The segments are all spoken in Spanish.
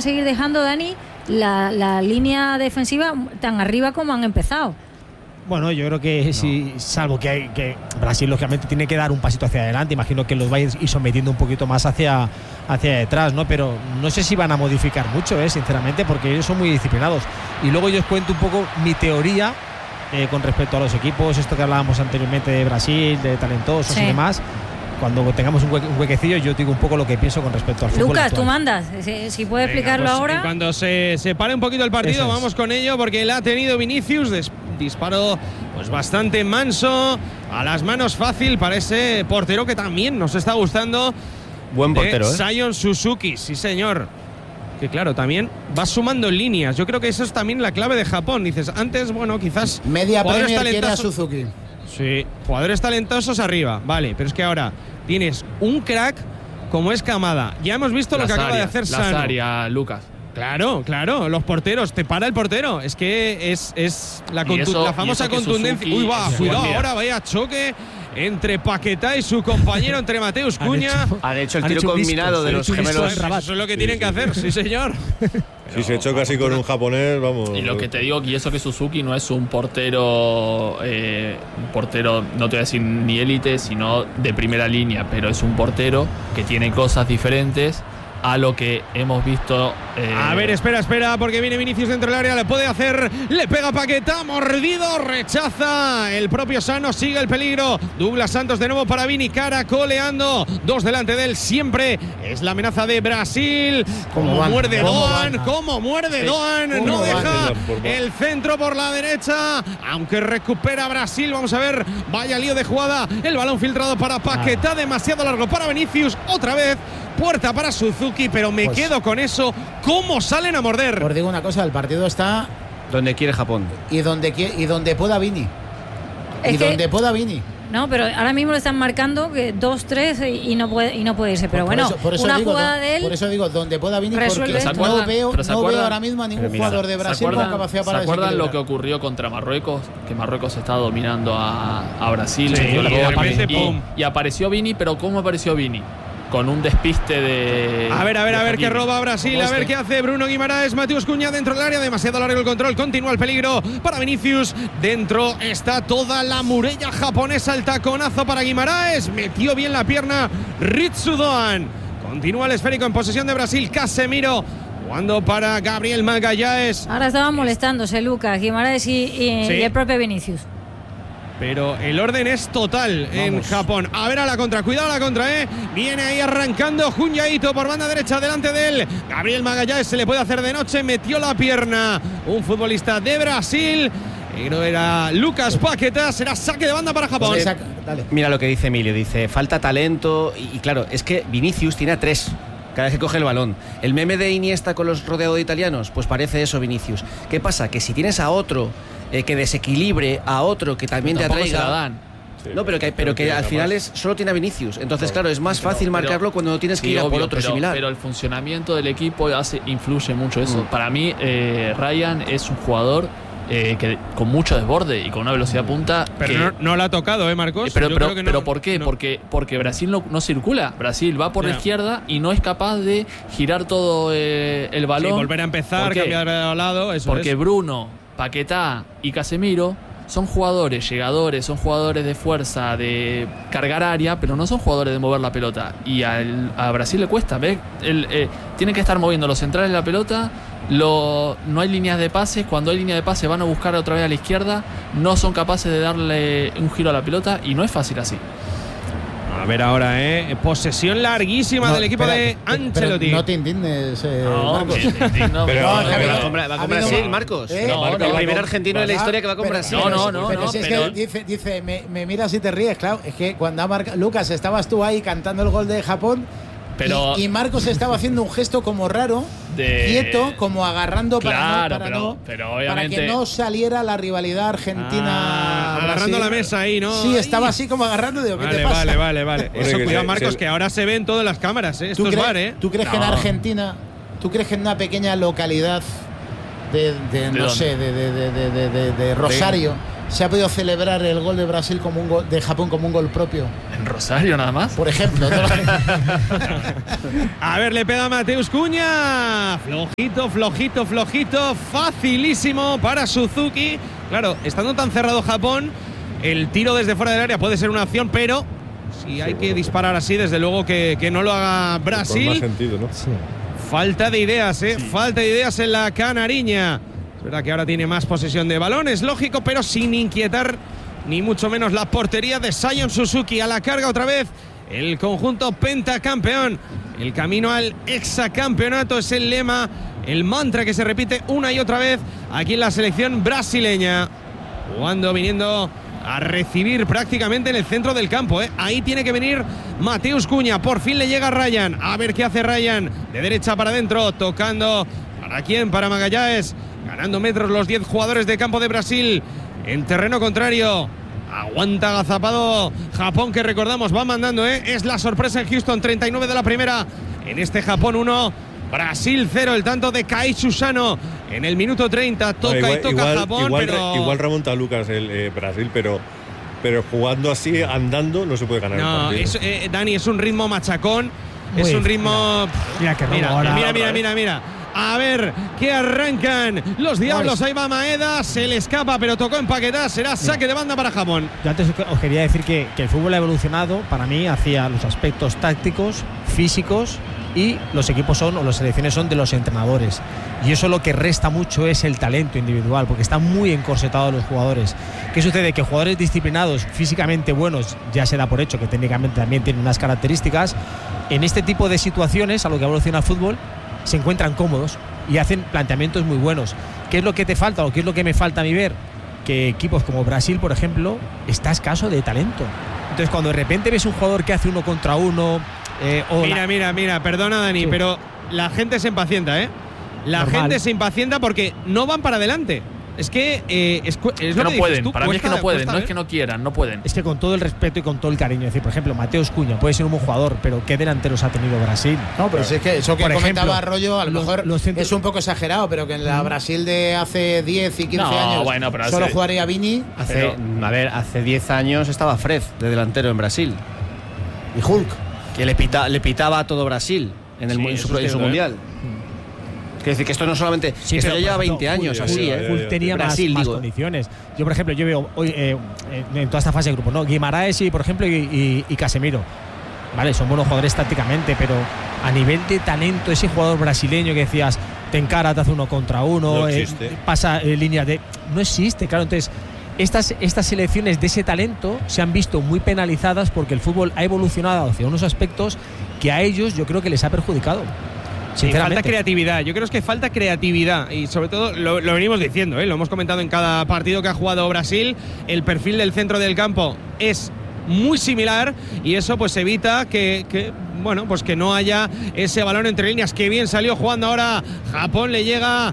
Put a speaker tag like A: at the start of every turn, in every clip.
A: seguir dejando, Dani, la línea defensiva tan arriba como han empezado.
B: Bueno, yo creo que sí, salvo que Brasil lógicamente tiene que dar un pasito hacia adelante. Imagino que los va a ir sometiendo un poquito más hacia detrás, ¿no? Pero no sé si van a modificar mucho, sinceramente, porque ellos son muy disciplinados. Y luego yo os cuento un poco mi teoría con respecto a los equipos, esto que hablábamos anteriormente de Brasil, de talentosos y demás. Cuando tengamos un huequecillo, yo digo un poco lo que pienso con respecto al fútbol.
A: Lucas,
B: actual.
A: Tú mandas, si puedes explicarlo
C: pues,
A: ahora.
C: Cuando se pare un poquito el partido, vamos con ello, porque la ha tenido Vinicius, disparo pues bastante manso, a las manos fácil para ese portero que también nos está gustando.
D: Buen portero,
C: Sion Suzuki, sí señor. Que claro, también va sumando líneas. Yo creo que eso es también la clave de Japón. Dices, antes, bueno, quizás
E: media Premier quiere a Suzuki.
C: Sí, jugadores talentosos arriba, vale, pero es que ahora tienes un crack como es Kamada. Ya hemos visto lo que acaba de hacer Sano.
F: Lazaria, Lucas.
C: Claro, los porteros, te para el portero. Es que es la famosa contundencia. Uy, va, cuidado ahora, vaya choque entre Paquetá y su compañero, entre Mateus Cunha.
D: Han hecho el tiro combinado de los gemelos.
C: Eso es lo que tienen que hacer, sí señor.
G: Si se choca así con un japonés, vamos.
F: Y lo que te digo, y eso que Suzuki no es un portero, no te voy a decir ni élite, sino de primera línea, pero es un portero que tiene cosas diferentes a lo que hemos visto.
C: A ver, espera, porque viene Vinicius dentro del área, le puede hacer, le pega Paquetá, mordido, rechaza el propio Sano, sigue el peligro. Douglas Santos de nuevo para Vini, caracoleando, dos delante de él, siempre es la amenaza de Brasil. Como muerde Doan, no deja el centro por la derecha, aunque recupera Brasil. Vamos a ver, vaya lío de jugada, el balón filtrado para Paquetá, demasiado largo para Vinicius, otra vez. Puerta para Suzuki, pero me quedo con eso. ¿Cómo salen a morder?
E: Os digo una cosa, el partido está
D: donde quiere Japón.
E: Y donde pueda Vini. Donde pueda Vini.
A: No, pero ahora mismo lo están marcando que 2-3 y no puede irse. Pero por eso
E: digo,
A: jugada de él.
E: Por eso digo, donde pueda Vini,
A: resuelve.
E: porque no veo ahora mismo a ningún jugador de Brasil con capacidad para desequilibrar.
F: ¿Se acuerdan lo que ocurrió contra Marruecos? Que Marruecos está dominando a Brasil. Y apareció Vini, pero ¿cómo apareció Vini? Con un despiste de.
C: A ver qué roba Brasil, a ver qué hace Bruno Guimaraes. Mateus Cunha dentro del área, demasiado largo el control, continúa el peligro para Vinicius. Dentro está toda la muralla japonesa, el taconazo para Guimaraes. Metió bien la pierna Ritsu Doan. Continúa el esférico en posesión de Brasil, Casemiro. Jugando para Gabriel Magalhães.
A: Ahora estaban molestándose Lucas, Guimaraes y el propio Vinicius.
C: Pero el orden es total en Japón. A ver a la contra, cuidado a la contra, Viene ahí arrancando Junya Ito por banda derecha, delante de él Gabriel Magalhães, se le puede hacer de noche, metió la pierna un futbolista de Brasil. No era Lucas Paquetá, será saque de banda para Japón.
D: Mira lo que dice Emilio, dice falta talento y claro, es que Vinicius tiene a 3 cada vez que coge el balón. El meme de Iniesta con los rodeados de italianos, pues parece eso Vinicius. ¿Qué pasa? Que si tienes a otro que desequilibre, a otro que también te atraiga. No, pero que al final solo tiene a Vinicius. Entonces, claro, es más fácil marcarlo cuando no tienes que ir a por otro similar.
F: Pero el funcionamiento del equipo influye mucho eso. Para mí, Ryan es un jugador que con mucho desborde y con una velocidad punta.
C: Pero no la ha tocado, Marcos.
F: Pero ¿por qué? No. Porque Brasil no circula. Brasil va por la izquierda y no es capaz de girar todo el balón.
C: Sí, volver a empezar, cambiar de lado.
F: Porque Bruno, Paquetá y Casemiro son jugadores llegadores, son jugadores de fuerza, de cargar área, pero no son jugadores de mover la pelota. Y a Brasil le cuesta, ¿ves? Tiene que estar moviendo los centrales de la pelota. No hay líneas de pases. Cuando hay línea de pase van a buscar otra vez a la izquierda. No son capaces de darle un giro a la pelota y no es fácil así.
C: A ver ahora, posesión larguísima del equipo de Ancelotti.
E: No te indignes, Marcos.
D: Pero va con Brasil, Marcos. El primer argentino de la historia que va con Brasil.
E: Pero si es que dice me miras y te ríes, claro. Es que cuando ha marcado Lucas, estabas tú ahí cantando el gol de Japón. Y Marcos estaba haciendo un gesto como raro, quieto, como agarrando para que no saliera la rivalidad Argentina.
C: Agarrando la mesa ahí, ¿no?
E: Sí, estaba así como agarrando. Digo, ¿qué te pasa?
C: Vale. Eso, cuidado, Marcos, que ahora se ve en todas las cámaras. Esto es VAR,
E: ¿Tú crees que en Argentina, en una pequeña localidad de Rosario, se ha podido celebrar el gol de Brasil como un gol de Japón como un gol propio?
F: ¿En Rosario nada más?
E: Por ejemplo.
C: A ver, le pega Mateus Cunha. Flojito. Facilísimo para Suzuki. Claro, estando tan cerrado Japón, el tiro desde fuera del área puede ser una opción, pero si hay que disparar así, desde luego que no lo haga Brasil.
G: Con más sentido, ¿no?
C: Sí. Falta de ideas, ¿eh? Sí. Falta de ideas en la canariña. Es verdad que ahora tiene más posesión de balón, es lógico, pero sin inquietar ni mucho menos la portería de Sion Suzuki. A la carga otra vez el conjunto pentacampeón. El camino al hexacampeonato es el lema, el mantra que se repite una y otra vez aquí en la selección brasileña. Jugando, viniendo a recibir prácticamente en el centro del campo, ¿eh? Ahí tiene que venir Mateus Cunha. Por fin le llega Ryan. A ver qué hace Ryan. De derecha para adentro, tocando. ¿Para quién? Para Magallanes. Ganando metros los 10 jugadores de campo de Brasil. En terreno contrario. Aguanta agazapado Japón, que recordamos va mandando, ¿eh? Es la sorpresa en Houston. 39 de la primera. En este Japón 1. Brasil 0, el tanto de Kai Susano en el minuto 30. Toca Japón, pero
G: igual remonta a Lucas el Brasil, pero jugando así, andando, no se puede ganar el partido.
C: Dani, es un ritmo machacón. Es un ritmo. Mira. A ver, que arrancan los diablos. Ahí va Maeda, se le escapa, pero tocó en Paquetá. Será saque de banda para Japón.
B: Yo antes os quería decir que el fútbol ha evolucionado para mí hacia los aspectos tácticos, físicos, y los equipos son, o las selecciones son de los entrenadores. Y eso lo que resta mucho es el talento individual, porque están muy encorsetados los jugadores. ¿Qué sucede? Que jugadores disciplinados, físicamente buenos, ya se da por hecho que técnicamente también tienen unas características. En este tipo de situaciones, a lo que evoluciona el fútbol, se encuentran cómodos y hacen planteamientos muy buenos. ¿Qué es lo que te falta o qué es lo que me falta a mí ver? Que equipos como Brasil, por ejemplo, está escaso de talento. Entonces, cuando de repente ves un jugador que hace 1 contra 1...
C: Mira, perdona Dani, sí, pero la gente se impacienta, ¿eh? Gente se impacienta porque no van para adelante. Es que es lo
F: no
C: que
F: pueden,
C: tú,
F: para mí es que no pueden, no es que no quieran, no pueden.
B: Es que con todo el respeto y con todo el cariño, es decir, por ejemplo, Mateus Cunha puede ser un buen jugador, pero ¿qué delanteros ha tenido Brasil?
E: No, pero si es que eso que comentaba Arroyo, a lo mejor es un poco exagerado, pero que en la Brasil de hace 10 y 15 años pero solo jugaría Vini.
D: Hace 10 años estaba Fred de delantero en Brasil.
E: Y Hulk.
D: Que le pitaba a todo Brasil en su mundial. Quiero decir que esto no solamente.
B: Sí,
D: esto ya lleva 20 años así, ¿eh?
B: Hulk tenía Brasil, más condiciones. Yo, por ejemplo, veo hoy en toda esta fase de grupo, ¿no? Guimaraes y, por ejemplo, y Casemiro. Vale, son buenos jugadores tácticamente, pero a nivel de talento, ese jugador brasileño que decías, te encara, te hace 1 contra 1, pasa líneas de. No existe, claro. Entonces, estas selecciones de ese talento se han visto muy penalizadas porque el fútbol ha evolucionado hacia unos aspectos que a ellos yo creo que les ha perjudicado.
C: Sí, falta creatividad. Yo creo que falta creatividad y sobre todo lo venimos diciendo, lo hemos comentado en cada partido que ha jugado Brasil. El perfil del centro del campo es muy similar y eso pues evita que no haya ese balón entre líneas. Que bien salió jugando ahora Japón, le llega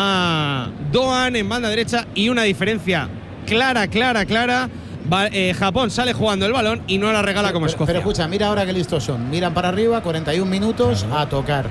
C: a Doan en banda derecha y una diferencia clara. Japón sale jugando el balón y no la regala como Escocia.
E: Pero escucha, mira ahora qué listos son. Miran para arriba, 41 minutos, a tocar.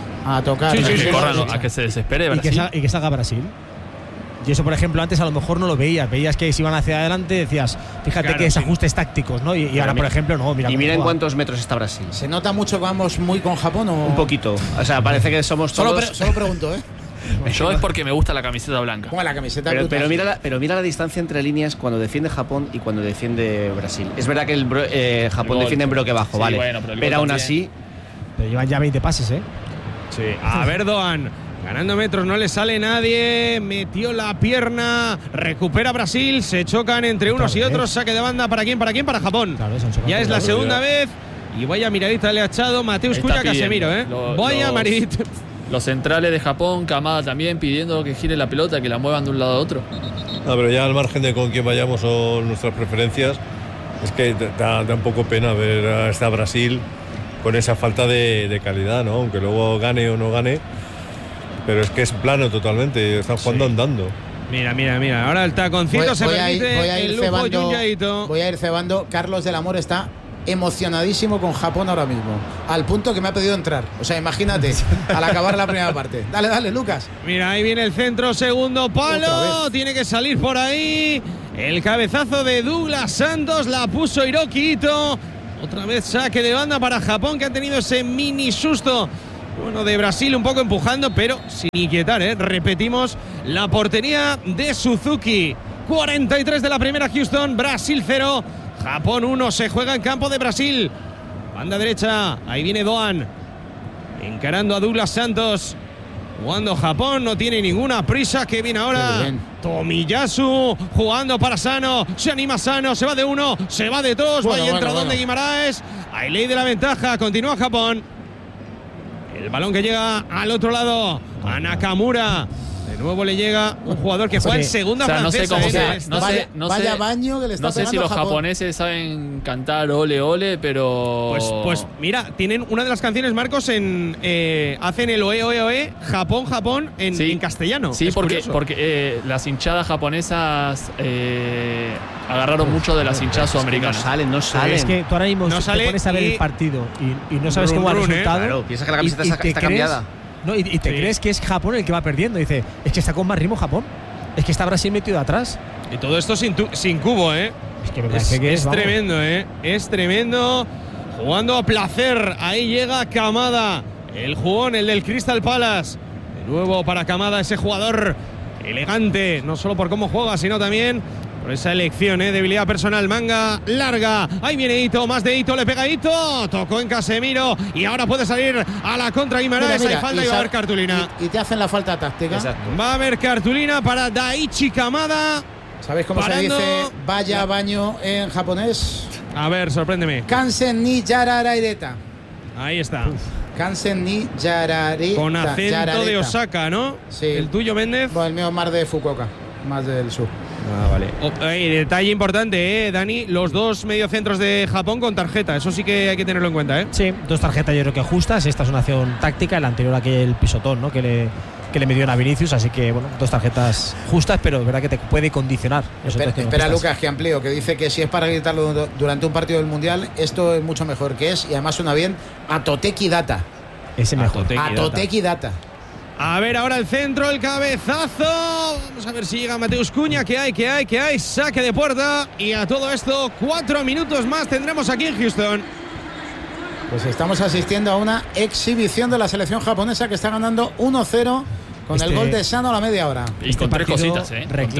F: A que se desespere Brasil.
B: Y que salga Brasil. Y eso, por ejemplo, antes a lo mejor no lo veías que si iban hacia adelante decías, fíjate que desajustes tácticos, ¿no? Y ahora, por ejemplo, no.
D: Mira en cuántos metros está Brasil.
E: ¿Se nota mucho que vamos muy con Japón o...?
D: Un poquito. O sea, parece que somos todos...
E: Solo pregunto, ¿eh?
F: Yo es porque me gusta la camiseta blanca.
E: Como la camiseta
D: pero mira la distancia entre líneas cuando defiende Japón y cuando defiende Brasil. Es verdad que Japón defiende en bloque bajo, vale. Bueno, pero aún así...
B: Pero llevan ya 20 pases, ¿eh?
C: Sí. A ver, Doan, ganando metros, no le sale nadie, metió la pierna, recupera Brasil, se chocan entre unos y otros, saque de banda, ¿para quién? Para Japón. Claro, ya es la segunda vez y vaya miradita le ha echado Mateus Cunha a Casemiro, vaya maridita.
F: Los centrales de Japón, Kamada también pidiendo que gire la pelota, que la muevan de un lado a otro.
G: No, pero ya al margen de con quién vayamos o nuestras preferencias, es que da un poco pena ver a esta Brasil con esa falta de calidad, ¿no? Aunque luego gane o no gane, pero es que es plano totalmente, están jugando andando.
C: Mira, ahora el taconcito se permite el lujo Junyaito.
E: Voy a ir cebando. Carlos del Amor está emocionadísimo con Japón ahora mismo, al punto que me ha pedido entrar. O sea, imagínate, al acabar la primera parte. Dale, Lucas.
C: Mira, ahí viene el centro, segundo palo, tiene que salir por ahí El cabezazo de Douglas Santos, la puso Hiroki Ito. Otra vez saque de banda para Japón, que ha tenido ese mini susto. Bueno, de Brasil un poco empujando, pero sin inquietar, ¿eh? Repetimos, la portería de Suzuki. 43 de la primera, Houston, Brasil 0, Japón 1. Se juega en campo de Brasil. Banda derecha, ahí viene Doan, encarando a Douglas Santos. Jugando Japón, no tiene ninguna prisa. Que viene ahora Tomiyasu, jugando para Sano. Se anima Sano, se va de 1, se va de 2. Vaya entradón de Guimaraes. Hay ley de la ventaja, continúa Japón. El balón que llega al otro lado a Nakamura. De nuevo le llega un jugador que juega en segunda francesa.
E: Vaya baño que le está
F: no sé si los japoneses saben cantar ole ole, pero
C: pues mira, tienen una de las canciones, Marcos, hacen el oe oe oe Japón en castellano.
F: Sí, porque las hinchadas japonesas agarraron mucho de las hinchadas sudamericanas.
D: No salen.
B: Es que tú ahora mismo te pones a ver el partido y no sabes cómo va el resultado.
D: Claro, piensas que la camiseta está cambiada.
B: No, y te crees que es Japón el que va perdiendo. Dice, es que está con más ritmo Japón. Es que está Brasil metido atrás.
C: Y todo esto sin cubo, ¿eh?
B: Es que me parece que
C: es tremendo, ¿eh? Es tremendo. Jugando a placer. Ahí llega Kamada. El jugón, el del Crystal Palace. De nuevo para Kamada, ese jugador elegante. No solo por cómo juega, sino también por esa elección, debilidad personal. Manga larga. Ahí viene Ito, más de Ito, le pega Ito. Tocó en Casemiro y ahora puede salir a la contra Guimaraes. Hay falta y va a haber cartulina.
E: Y te hacen la falta táctica.
C: Exacto. Va a haber cartulina para Daichi Kamada.
E: ¿Sabéis cómo se dice vaya baño en japonés?
C: A ver, sorpréndeme.
E: Kansen ni yararaireta.
C: Ahí está.
E: Kansen ni yarareta.
C: Con acento de Osaka, ¿no?
E: Sí.
C: ¿El tuyo, Méndez?
E: Bueno, el mío más de Fukuoka, más del sur.
C: Vale. Detalle importante, Dani, los dos mediocentros de Japón con tarjeta. Eso sí que hay que tenerlo en cuenta,
B: Sí, dos tarjetas yo creo que justas. Esta es una acción táctica, el anterior aquel pisotón, ¿no? que le metió a Vinicius, así que bueno, dos tarjetas justas, pero es verdad que te puede condicionar.
E: Espera Lucas, que amplío, que dice que si es para gritarlo durante un partido del Mundial, esto es mucho mejor que es, y además suena bien, Atoteki Data.
B: Ese mejor.
E: Atoteki Data.
C: A ver ahora el centro, el cabezazo. Vamos a ver si llega Mateus Cunha. Que hay. Saque de puerta. Y a todo esto, 4 minutos más tendremos aquí en Houston.
E: Pues estamos asistiendo a una exhibición de la selección japonesa que está ganando 1-0 con el gol de Sano a la media hora.
F: Y con tres cositas,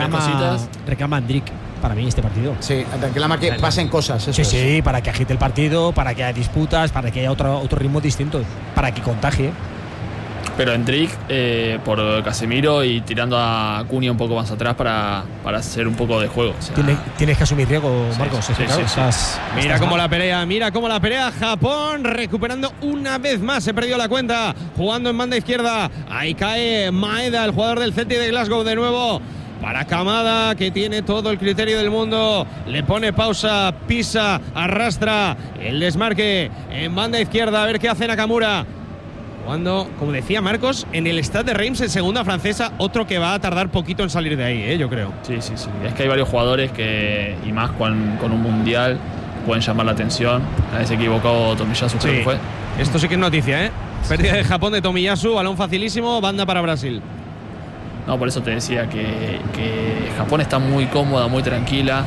B: reclama Andrick para mí este partido.
E: Sí, reclama que pasen cosas.
B: Sí, para que agite el partido, para que haya disputas, para que haya otro ritmo distinto, para que contagie.
F: Pero Endrick por Casemiro y tirando a Cunha un poco más atrás para hacer un poco de juego. O sea,
B: tienes que asumir riesgo, Marcos.
F: Sí.
C: Mira cómo la pelea. Japón recuperando una vez más. Se perdió la cuenta. Jugando en banda izquierda. Ahí cae Maeda, el jugador del Celtic de Glasgow de nuevo. Para Kamada, que tiene todo el criterio del mundo. Le pone pausa, pisa, arrastra el desmarque en banda izquierda. A ver qué hace Nakamura. Cuando, como decía Marcos, en el Stade de Reims, en segunda francesa, otro que va a tardar poquito en salir de ahí, yo creo.
F: Sí. Es que hay varios jugadores que, y más con un mundial, pueden llamar la atención. Nadie se equivocó, Tomiyasu creo que fue.
C: Esto sí que es noticia, Pérdida de Japón de Tomiyasu, balón facilísimo, banda para Brasil.
F: No, por eso te decía que Japón está muy cómoda, muy tranquila.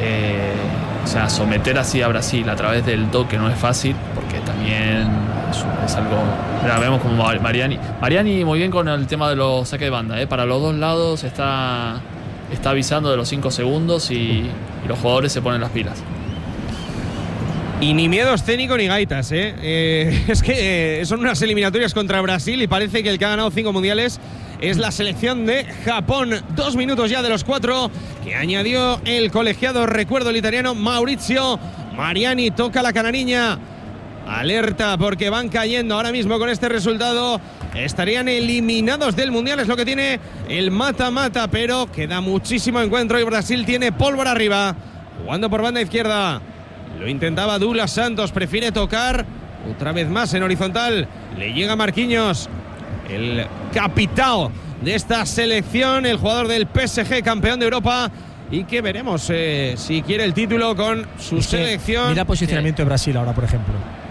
F: O sea, someter así a Brasil a través del toque no es fácil, porque también es algo. Mira, vemos como Mariani muy bien con el tema de los saques de banda, para los dos lados está avisando de los 5 segundos y los jugadores se ponen las pilas.
C: Y ni miedo escénico ni gaitas, es que son unas eliminatorias contra Brasil y parece que el que ha ganado 5 mundiales es la selección de Japón. 2 minutos ya de los 4 que añadió el colegiado, recuerdo, el italiano Maurizio Mariani. Toca la canariña. Alerta porque van cayendo ahora mismo con este resultado. Estarían eliminados del mundial, es lo que tiene el mata-mata, pero queda muchísimo encuentro y Brasil tiene pólvora arriba. Jugando por banda izquierda. Lo intentaba Douglas Santos, prefiere tocar otra vez más en horizontal. Le llega Marquinhos, el capitán de esta selección, el jugador del PSG, campeón de Europa, y que veremos si quiere el título con su selección.
B: Mira el posicionamiento de Brasil ahora, por ejemplo.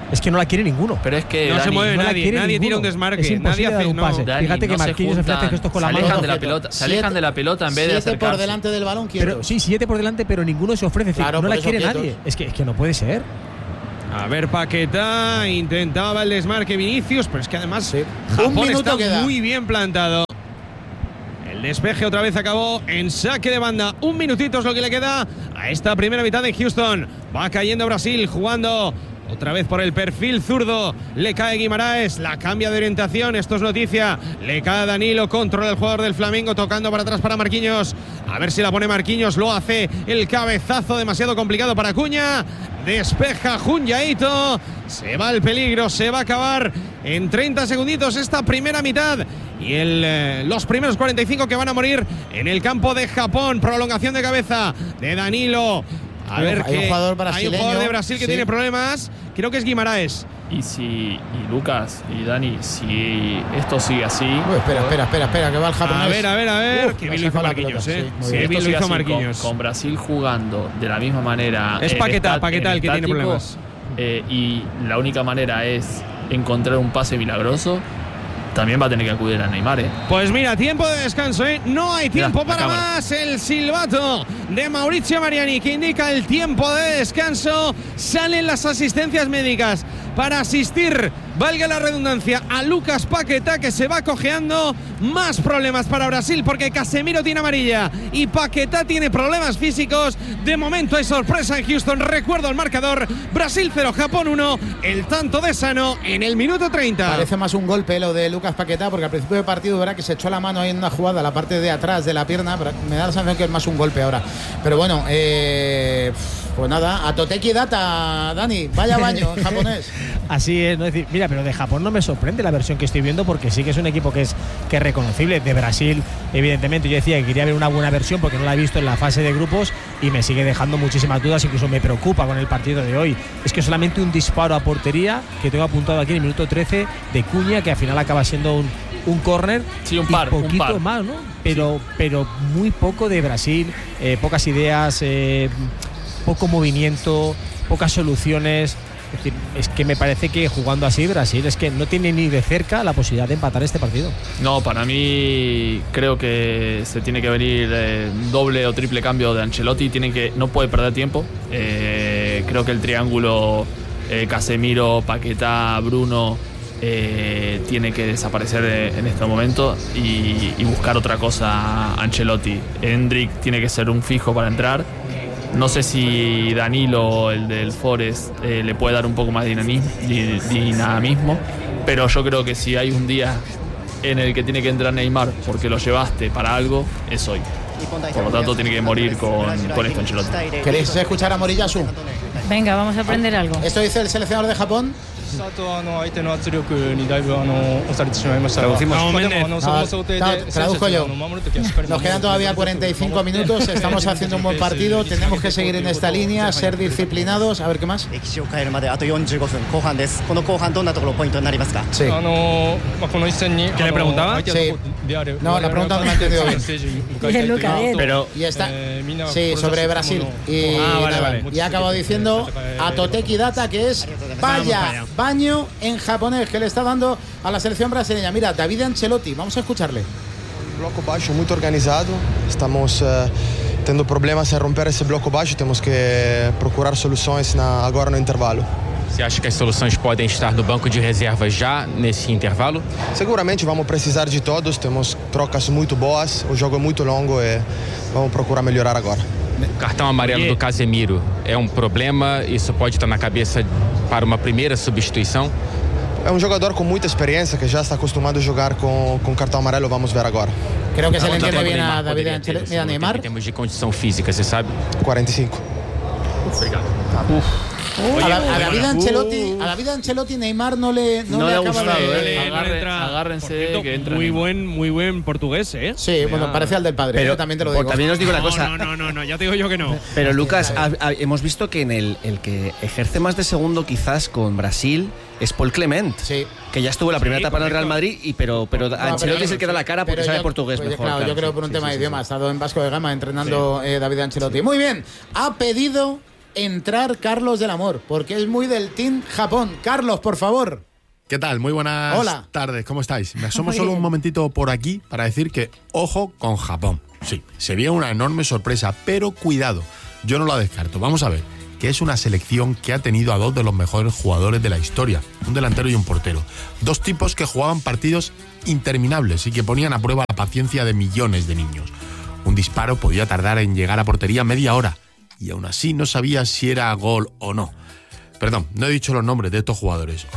B: Es que no la quiere ninguno.
F: Pero es que
C: no
F: Dani,
C: se mueve
B: no
C: nadie tira un desmarque,
B: es
C: nadie hace
B: un pase.
F: Dani,
B: Fíjate que Marquinhos hace gestos con la mano.
F: Se alejan de la pelota en vez de acercarse.
E: Por delante del balón, quietos.
B: Pero, sí, 7 por delante, pero ninguno se ofrece.
E: Claro,
B: no la quiere
E: quietos.
B: nadie. Es que no puede ser.
C: A ver, Paquetá intentaba el desmarque Vinicius, pero es que además
E: Japón
C: está
E: queda.
C: muy bien plantado. El despeje otra vez acabó en saque de banda. 1 minutito es lo que le queda a esta primera mitad de Houston. Va cayendo Brasil, jugando otra vez por el perfil zurdo. Le cae Guimaraes, la cambia de orientación. Esto es noticia. Le cae Danilo, controla el jugador del Flamengo, tocando para atrás para Marquinhos. A ver si la pone Marquinhos, lo hace. El cabezazo demasiado complicado para Acuña. Despeja Junyaito. Se va el peligro, se va a acabar en 30 segunditos esta primera mitad. Y los primeros 45 que van a morir en el campo de Japón. Prolongación de cabeza de Danilo. A ver,
E: hay un jugador
C: hay un jugador de Brasil que tiene problemas. Creo que es Guimaraes.
F: Y Lucas y Dani, si esto sigue así.
E: Espera, que va el japonés.
C: A ver. Qué bien lo hizo Marquinhos,
F: Qué bien lo hizo Marquinhos. Con Brasil jugando de la misma manera.
C: Es Paquetá el que tiene problemas.
F: Y la única manera es encontrar un pase milagroso. También va a tener que acudir a Neymar,
C: Pues mira, tiempo de descanso, No hay tiempo para más. El silbato de Mauricio Mariani que indica el tiempo de descanso. Salen las asistencias médicas para asistir, valga la redundancia, a Lucas Paquetá, que se va cojeando. Más problemas para Brasil porque Casemiro tiene amarilla y Paquetá tiene problemas físicos. De momento hay sorpresa en Houston. Recuerdo el marcador: Brasil 0, Japón 1. El tanto de Sano en el minuto 30.
E: Parece más un golpe lo de Lucas Paquetá, porque al principio del partido verá que se echó la mano ahí en una jugada, la parte de atrás de la pierna. Pero me da la sensación que es más un golpe ahora. Pero bueno, pues nada, a Toteki Data, Dani, vaya baño en japonés.
B: Así es, ¿no? Es decir, mira, pero de Japón no me sorprende la versión que estoy viendo, porque sí que es un equipo que es reconocible. De Brasil, evidentemente, yo decía que quería ver una buena versión porque no la he visto en la fase de grupos y me sigue dejando muchísimas dudas, incluso me preocupa con el partido de hoy. Es que solamente un disparo a portería que tengo apuntado aquí en el minuto 13 de Cuña, que al final acaba siendo un córner.
F: Sí, un par.
B: Más, ¿no? Pero muy poco de Brasil, pocas ideas, poco movimiento, pocas soluciones. Es decir, es que me parece que jugando así Brasil es que no tiene ni de cerca la posibilidad de empatar este partido.
F: No, para mí creo que se tiene que venir doble o triple cambio de Ancelotti. No puede perder tiempo. Creo que el triángulo Casemiro, Paquetá, Bruno tiene que desaparecer en este momento y buscar otra cosa Ancelotti. Endrick tiene que ser un fijo para entrar. No sé si Danilo, el del Forest, le puede dar un poco más de dinamismo, pero yo creo que si hay un día en el que tiene que entrar Neymar porque lo llevaste para algo, es hoy. Por lo tanto, tiene que morir con esto Ancelotti.
E: ¿Queréis escuchar a Moriyasu?
A: Venga, vamos a aprender algo.
E: Esto dice el seleccionador de Japón. Traduzco yo. Nos quedan todavía 45 minutos. Estamos haciendo un buen partido. Tenemos que seguir en esta línea, ser disciplinados. A ver qué más. Sí.
C: ¿Qué le preguntaba?
E: Sí. No, la pregunta no me ha entendido bien.
A: Pero
E: y está. Sí, sobre Brasil. Y
C: vale.
E: Y ha acabado diciendo a Toteki Data que es vaya baño en japonés que le está dando a la selección brasileña. Mira, David Ancelotti, vamos a escucharle.
H: Bloco baixo muy organizado, estamos tendo problemas en romper esse bloco baixo, temos que procurar soluções agora no intervalo.
I: Você acha que as soluções podem estar no banco de reservas já nesse intervalo?
H: Seguramente vamos precisar de todos, temos trocas muito boas, o jogo é muito longo e vamos procurar melhorar agora.
I: O cartão amarelo do Casemiro é um problema? Isso pode estar na cabeça para uma primeira substituição?
H: É um jogador com muita experiência que já está acostumado a jogar com cartão amarelo, vamos ver agora.
E: Creo que se le entiende bien a David Ancelotti, a Neymar.
I: Em termos de condição física, você sabe?
H: 45.
I: Obrigado.
E: A David Ancelotti Neymar no le acaba
F: gustado,
E: de...
F: Agárrense que entra.
C: Muy buen portugués,
E: Sí, bueno, parece al del padre, pero también te lo digo.
D: También os digo una cosa.
C: No, ya te digo yo que no.
D: Pero Lucas, hemos visto que en el que ejerce más de segundo quizás con Brasil es Paul Clement, que ya estuvo en la primera etapa en el Real Madrid, pero Ancelotti es el que da la cara porque sabe portugués mejor.
E: Claro, yo creo por un tema de idioma. Ha estado en Vasco de Gama entrenando David Ancelotti. Muy bien, ha pedido entrar Carlos del Amor, porque es muy del Team Japón. Carlos, por favor.
J: ¿Qué tal? Muy buenas tardes, ¿cómo estáis? Me asomo solo un momentito por aquí para decir que ojo con Japón. Sí, sería una enorme sorpresa, pero cuidado, yo no la descarto. Vamos a ver, que es una selección que ha tenido a dos de los mejores jugadores de la historia, un delantero y un portero. Dos tipos que jugaban partidos interminables y que ponían a prueba la paciencia de millones de niños. Un disparo podía tardar en llegar a portería media hora y aún así no sabía si era gol o no. Perdón, no he dicho los nombres de estos jugadores.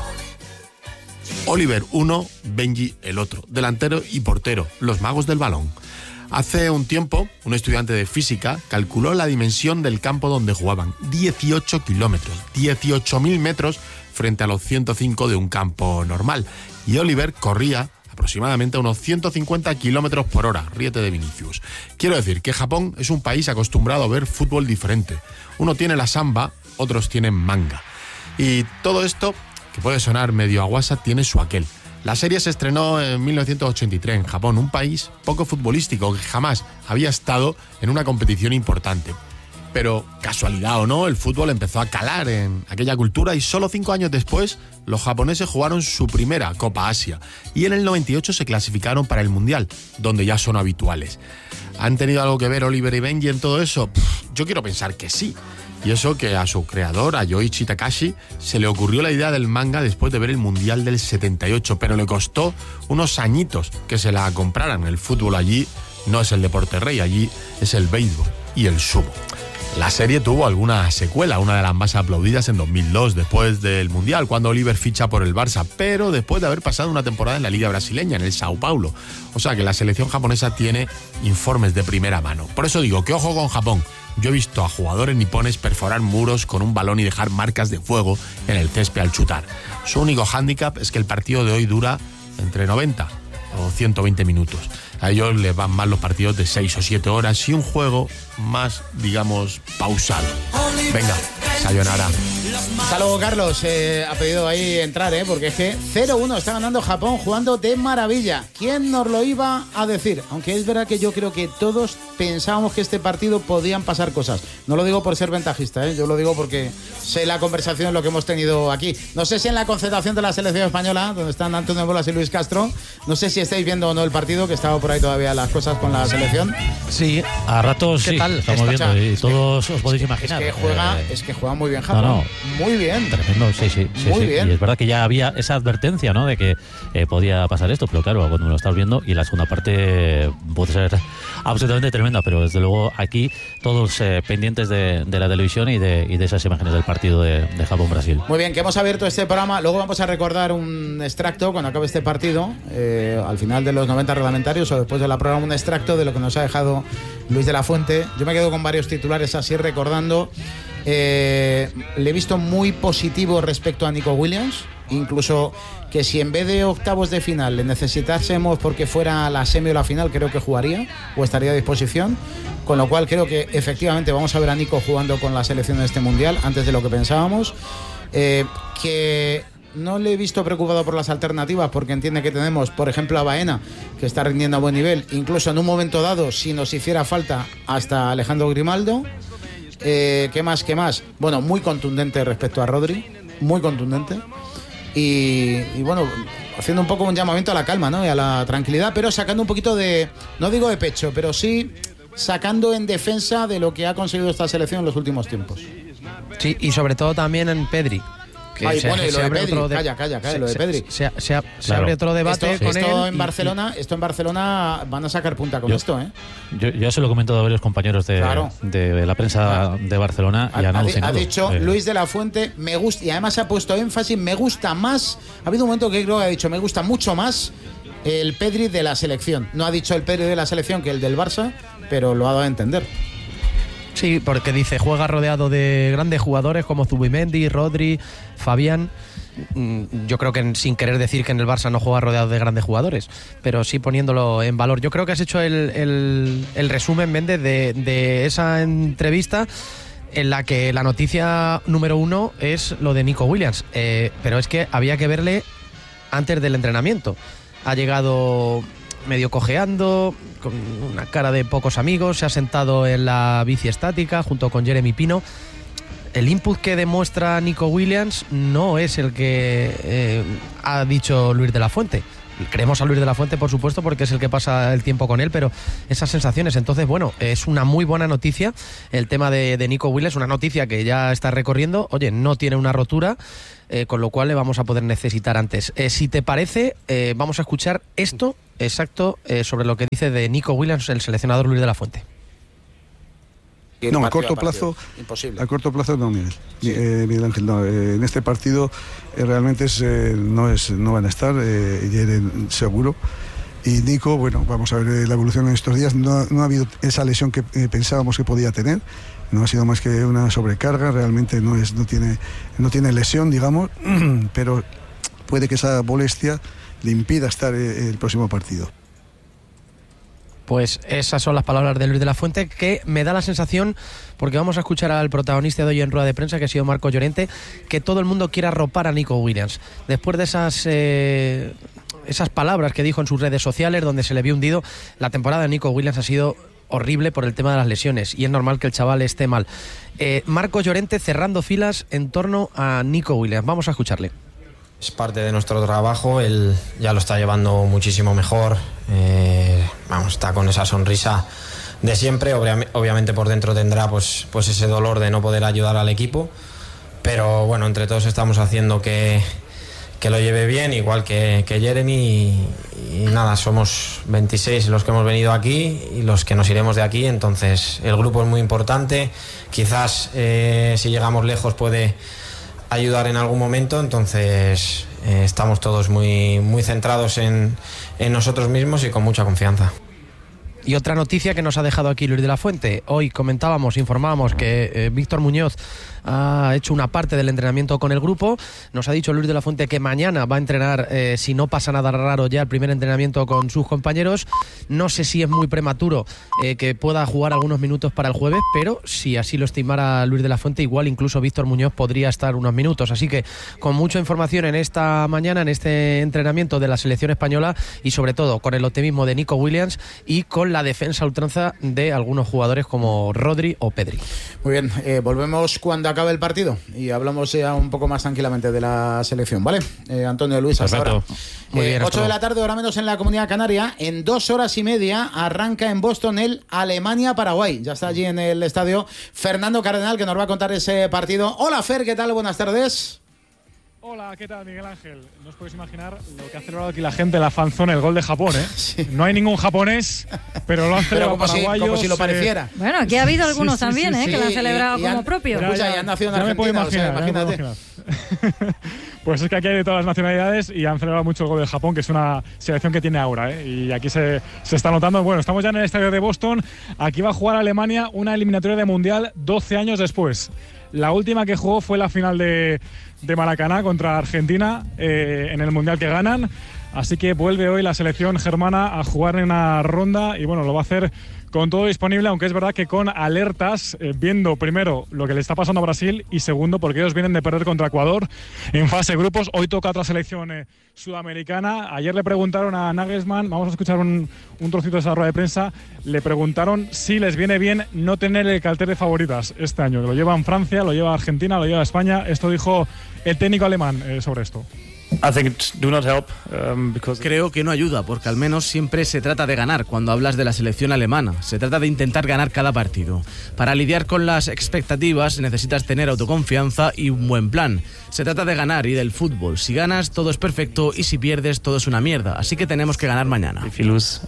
J: Oliver uno, Benji el otro, delantero y portero, los magos del balón. Hace un tiempo, un estudiante de física calculó la dimensión del campo donde jugaban, 18 kilómetros, 18.000 metros frente a los 105 de un campo normal. Y Oliver corría aproximadamente a unos 150 kilómetros por hora, ríete de Vinicius. Quiero decir que Japón es un país acostumbrado a ver fútbol diferente. Uno tiene la samba, otros tienen manga. Y todo esto, que puede sonar medio aguasa, tiene su aquel. La serie se estrenó en 1983 en Japón, un país poco futbolístico que jamás había estado en una competición importante. Pero, casualidad o no, el fútbol empezó a calar en aquella cultura y solo 5 años después los japoneses jugaron su primera Copa Asia y en el 98 se clasificaron para el Mundial, donde ya son habituales. ¿Han tenido algo que ver Oliver y Benji en todo eso? Yo quiero pensar que sí. Y eso que a su creador, a Yoichi Takashi, se le ocurrió la idea del manga después de ver el Mundial del 78, pero le costó unos añitos que se la compraran. El fútbol allí no es el deporte rey, allí es el béisbol y el sumo. La serie tuvo alguna secuela, una de las más aplaudidas en 2002, después del Mundial, cuando Oliver ficha por el Barça, pero después de haber pasado una temporada en la Liga Brasileña, en el Sao Paulo. O sea que la selección japonesa tiene informes de primera mano. Por eso digo que ojo con Japón. Yo he visto a jugadores nipones perforar muros con un balón y dejar marcas de fuego en el césped al chutar. Su único hándicap es que el partido de hoy dura entre 90 o 120 minutos. A ellos les van mal los partidos de 6 o 7 horas y un juego más, digamos, pausado. Venga, sayonara.
E: Hasta luego, Carlos. Ha pedido ahí entrar, porque es que 0-1 está ganando Japón jugando de maravilla. ¿Quién nos lo iba a decir? Aunque es verdad que yo creo que todos pensábamos que este partido podían pasar cosas. No lo digo por ser ventajista, yo lo digo porque sé la conversación, lo que hemos tenido aquí. No sé si en la concentración de la selección española, donde están Antonio Bolas y Luis Castro, no sé si estáis viendo o no el partido, que estaba por ahí todavía las cosas con la selección.
K: Sí, a ratos
E: ¿Qué tal?
K: Estamos viendo y todos os podéis imaginar.
E: Es que juega muy bien Japón.
K: No.
E: Muy bien.
K: Tremendo, sí.
E: Muy bien.
K: Y es verdad que ya había esa advertencia, ¿no?, de que podía pasar esto, pero claro, cuando lo estás viendo, y la segunda parte puede ser absolutamente tremenda, pero desde luego aquí todos pendientes de la televisión y de esas imágenes del partido de Japón-Brasil.
E: Muy bien, que hemos abierto este programa. Luego vamos a recordar un extracto cuando acabe este partido, al final de los 90 reglamentarios o después de la programa, un extracto de lo que nos ha dejado Luis de la Fuente. Yo me quedo con varios titulares así recordando. Le he visto muy positivo respecto a Nico Williams, incluso que si en vez de octavos de final le necesitásemos porque fuera la semi o la final, creo que jugaría o estaría a disposición, con lo cual creo que efectivamente vamos a ver a Nico jugando con la selección de este mundial antes de lo que pensábamos. Que no le he visto preocupado por las alternativas porque entiende que tenemos, por ejemplo, a Baena, que está rindiendo a buen nivel, incluso en un momento dado, si nos hiciera falta, hasta Alejandro Grimaldo. ¿Qué más? Bueno, muy contundente respecto a Rodri, muy contundente. Y bueno, haciendo un poco un llamamiento a la calma, ¿no?, y a la tranquilidad, pero sacando un poquito de, no digo de pecho, pero sí sacando en defensa de lo que ha conseguido esta selección en los últimos tiempos.
L: Sí, y sobre todo también en Pedri.
E: Lo de Pedri, calla, lo de Pedri.
L: Se abre otro debate con
E: esto
L: él.
E: Esto en Barcelona van a sacar punta con esto,
K: Yo se lo he comentado a varios compañeros de la prensa de Barcelona y han alucinado.
E: Ha dicho Luis de la Fuente, me gusta, y además ha puesto énfasis, me gusta más. Ha habido un momento que creo que ha dicho, me gusta mucho más el Pedri de la selección. No ha dicho el Pedri de la selección que el del Barça, pero lo ha dado a entender.
L: Sí, porque dice, juega rodeado de grandes jugadores como Zubimendi, Rodri, Fabián. Yo creo que sin querer decir que en el Barça no juega rodeado de grandes jugadores, pero sí poniéndolo en valor. Yo creo que has hecho el resumen, Méndez, de esa entrevista en la que la noticia número 1 es lo de Nico Williams. Pero es que había que verle antes del entrenamiento. Ha llegado medio cojeando, con una cara de pocos amigos, se ha sentado en la bici estática junto con Jeremy Pino. el input que demuestra Nico Williams no es el que ha dicho Luis de la Fuente. Creemos a Luis de la Fuente, por supuesto, porque es el que pasa el tiempo con él, pero esas sensaciones. Entonces, bueno, es una muy buena noticia el tema de Nico Williams, una noticia que ya está recorriendo. Oye, no tiene una rotura, con lo cual le vamos a poder necesitar antes. Si te parece, vamos a escuchar esto exacto sobre lo que dice de Nico Williams el seleccionador Luis de la Fuente.
M: No, a corto plazo, imposible. A corto plazo no, Miguel Ángel, no. En este partido realmente no van a estar, seguro. Y Nico, bueno, vamos a ver la evolución en estos días. No ha habido esa lesión que pensábamos que podía tener. No ha sido más que una sobrecarga. Realmente no tiene lesión, digamos, pero puede que esa molestia le impida estar el próximo partido.
L: Pues esas son las palabras de Luis de la Fuente, que me da la sensación, porque vamos a escuchar al protagonista de hoy en rueda de prensa, que ha sido Marcos Llorente, que todo el mundo quiere arropar a Nico Williams. Después de esas palabras que dijo en sus redes sociales, donde se le vio hundido, la temporada de Nico Williams ha sido horrible por el tema de las lesiones, y es normal que el chaval esté mal. Marcos Llorente cerrando filas en torno a Nico Williams. Vamos a escucharle.
N: Es parte de nuestro trabajo, él ya lo está llevando muchísimo mejor, está con esa sonrisa de siempre. Obviamente por dentro tendrá pues ese dolor de no poder ayudar al equipo, pero bueno, entre todos estamos haciendo que lo lleve bien, igual que Jeremy, y nada, somos 26 los que hemos venido aquí y los que nos iremos de aquí, entonces el grupo es muy importante, quizás si llegamos lejos puede ayudar en algún momento, entonces estamos todos muy, muy centrados en nosotros mismos y con mucha confianza.
L: Y otra noticia que nos ha dejado aquí Luis de la Fuente. Hoy informábamos que Víctor Muñoz ha hecho una parte del entrenamiento con el grupo. Nos ha dicho Luis de la Fuente que mañana va a entrenar, si no pasa nada raro, ya el primer entrenamiento con sus compañeros. No sé si es muy prematuro que pueda jugar algunos minutos para el jueves, pero si así lo estimara Luis de la Fuente, igual incluso Víctor Muñoz podría estar unos minutos. Así que con mucha información en esta mañana, en este entrenamiento de la selección española, y sobre todo con el optimismo de Nico Williams y con la defensa a ultranza de algunos jugadores como Rodri o Pedri.
E: Muy bien, volvemos cuando acabe el partido y hablamos ya un poco más tranquilamente de la selección, ¿vale? Antonio, Luis, hasta ahora.
L: Muy bien,
E: 8 de la tarde, hora menos en la Comunidad Canaria. En 2 horas y media arranca en Boston el Alemania-Paraguay. Ya está allí en el estadio Fernando Cardenal, que nos va a contar ese partido. Hola, Fer, ¿qué tal? Buenas tardes.
O: Hola, ¿qué tal, Miguel Ángel? No os podéis imaginar lo que ha celebrado aquí la gente de la fanzone, el gol de Japón, ¿eh? Sí. No hay ningún japonés, pero lo han celebrado paraguayos.
E: Como si lo pareciera.
A: Bueno, aquí ha habido algunos también, que lo han celebrado como propio.
E: Escucha, ya han nacido en Argentina, imagínate.
O: Pues es que aquí hay de todas las nacionalidades y han celebrado mucho el gol de Japón, que es una selección que tiene aura, ¿eh? Y aquí se está notando. Bueno, estamos ya en el estadio de Boston. Aquí va a jugar Alemania una eliminatoria de Mundial 12 años después. La última que jugó fue la final de Maracaná contra Argentina en el Mundial que ganan. Así que vuelve hoy la selección germana a jugar en una ronda y bueno, lo va a hacer con todo disponible, aunque es verdad que con alertas, viendo primero lo que le está pasando a Brasil y segundo porque ellos vienen de perder contra Ecuador en fase de grupos. Hoy toca otra selección sudamericana. Ayer le preguntaron a Nagelsmann, vamos a escuchar un trocito de esa rueda de prensa, le preguntaron si les viene bien no tener el cartel de favoritas este año, que lo llevan Francia, lo lleva Argentina, lo lleva España. Esto dijo el técnico alemán sobre esto.
P: Creo que no ayuda, porque al menos siempre se trata de ganar cuando hablas de la selección alemana. Se trata de intentar ganar cada partido. Para lidiar con las expectativas necesitas tener autoconfianza y un buen plan. Se trata de ganar y del fútbol. Si ganas, todo es perfecto, y si pierdes, todo es una mierda. Así que tenemos que ganar mañana.
O: Así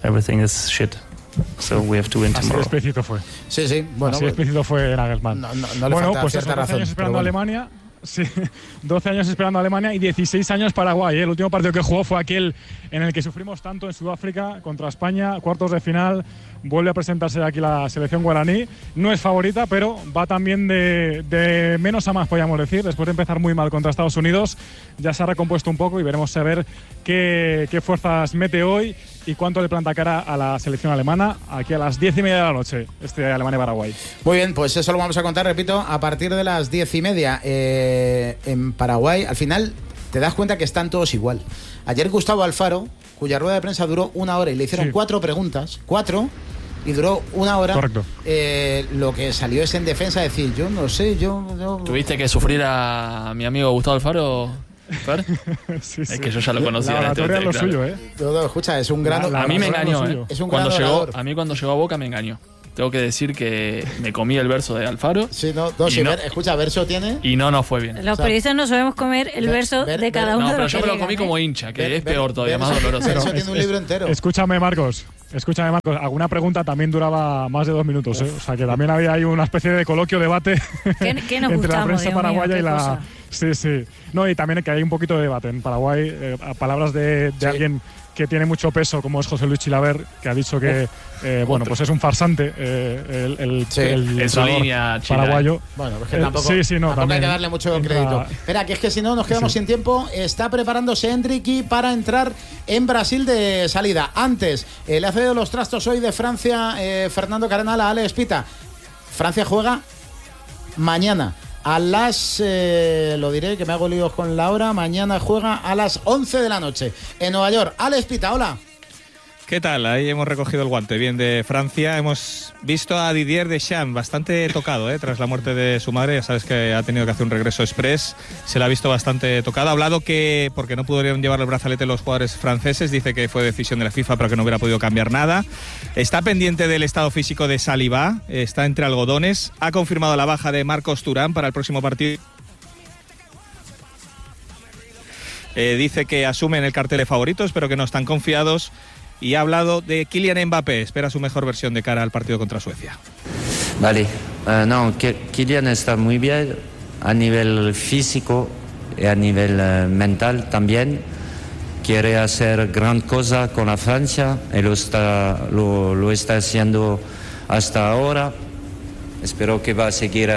O: explícito fue.
E: Sí. Bueno,
O: así explícito fue Nagelsmann.
E: No le falta
O: pues
E: cierta
O: 12
E: razón,
O: años esperando a Alemania. Sí, 12 años esperando a Alemania y 16 años Paraguay. El último partido que jugó fue aquel en el que sufrimos tanto en Sudáfrica contra España, cuartos de final. Vuelve a presentarse aquí la selección guaraní. No es favorita, pero va también de menos a más, podríamos decir. Después de empezar muy mal contra Estados Unidos, ya se ha recompuesto un poco y veremos a ver qué fuerzas mete hoy y cuánto le planta cara a la selección alemana aquí a las 10:30 de la noche, Alemania-Paraguay.
E: Muy bien, pues eso lo vamos a contar, repito, a partir de las 10:30 en Paraguay. Al final te das cuenta que están todos igual. Ayer Gustavo Alfaro, cuya rueda de prensa duró 1 hora y le hicieron 4 preguntas, y duró una hora.
O: Correcto.
E: Lo que salió es en defensa decir, yo no sé, yo...
F: ¿Tuviste que sufrir a mi amigo Gustavo Alfaro?
O: Sí.
F: Es que yo ya lo conocía.
O: La oratoria es lo suyo,
E: Todo, escucha, es un gran...
F: A mí me engañó,
E: Es un
F: cuando
E: gran orador.
F: a mí cuando llegó a Boca me engañó. Tengo que decir que me comí el verso de Alfaro.
E: Sí, no, escucha, verso tiene.
F: Y no fue bien.
A: Los periodistas no sabemos comer el verso de cada uno.
F: No,
A: de
F: pero
A: los
F: yo
A: que
F: me lo
A: llegan,
F: comí como hincha, que es peor todavía, más doloroso.
E: Verso tiene un libro entero.
O: Escúchame, Marcos. Alguna pregunta también duraba más de 2 minutos, ¿eh? O sea, que también había ahí una especie de coloquio, debate
A: ¿Qué nos
O: entre la
A: gustamos,
O: prensa
A: Dios
O: paraguaya
A: mío,
O: y la...
A: cosa?
O: Sí. No, y también que hay un poquito de debate en Paraguay. Palabras de alguien que tiene mucho peso, como es José Luis Chilaver, que ha dicho que pues es un farsante el entrenador paraguayo.
E: Bueno, pues que tampoco hay que darle mucho crédito. Espera, que es que si no nos quedamos sin tiempo. Está preparándose Endricky para entrar en Brasil de salida. Antes, le ha cedido los trastos hoy de Francia Fernando Cardenal a Ale Espita. Francia juega mañana a las, lo diré que me hago líos con la hora, mañana juega a las 11 de la noche en Nueva York. Alex Pita, hola.
Q: ¿Qué tal? Ahí hemos recogido el guante bien de Francia. Hemos visto a Didier Deschamps bastante tocado tras la muerte de su madre. Ya sabes que ha tenido que hacer un regreso express. Se le ha visto bastante tocado. Ha hablado que porque no pudieron llevar el brazalete los jugadores franceses, dice que fue decisión de la FIFA, pero que no hubiera podido cambiar nada. Está pendiente del estado físico de Saliba. Está entre algodones. Ha confirmado la baja de Marcos Thuram para el próximo partido. Dice que asumen el cartel de favoritos, pero que no están confiados. Y ha hablado de Kylian Mbappé. Espera su mejor versión de cara al partido contra Suecia.
R: Vale, no, Kylian está muy bien a nivel físico y a nivel mental también. Quiere hacer gran cosa con la Francia y lo está haciendo hasta ahora. Espero que va a seguir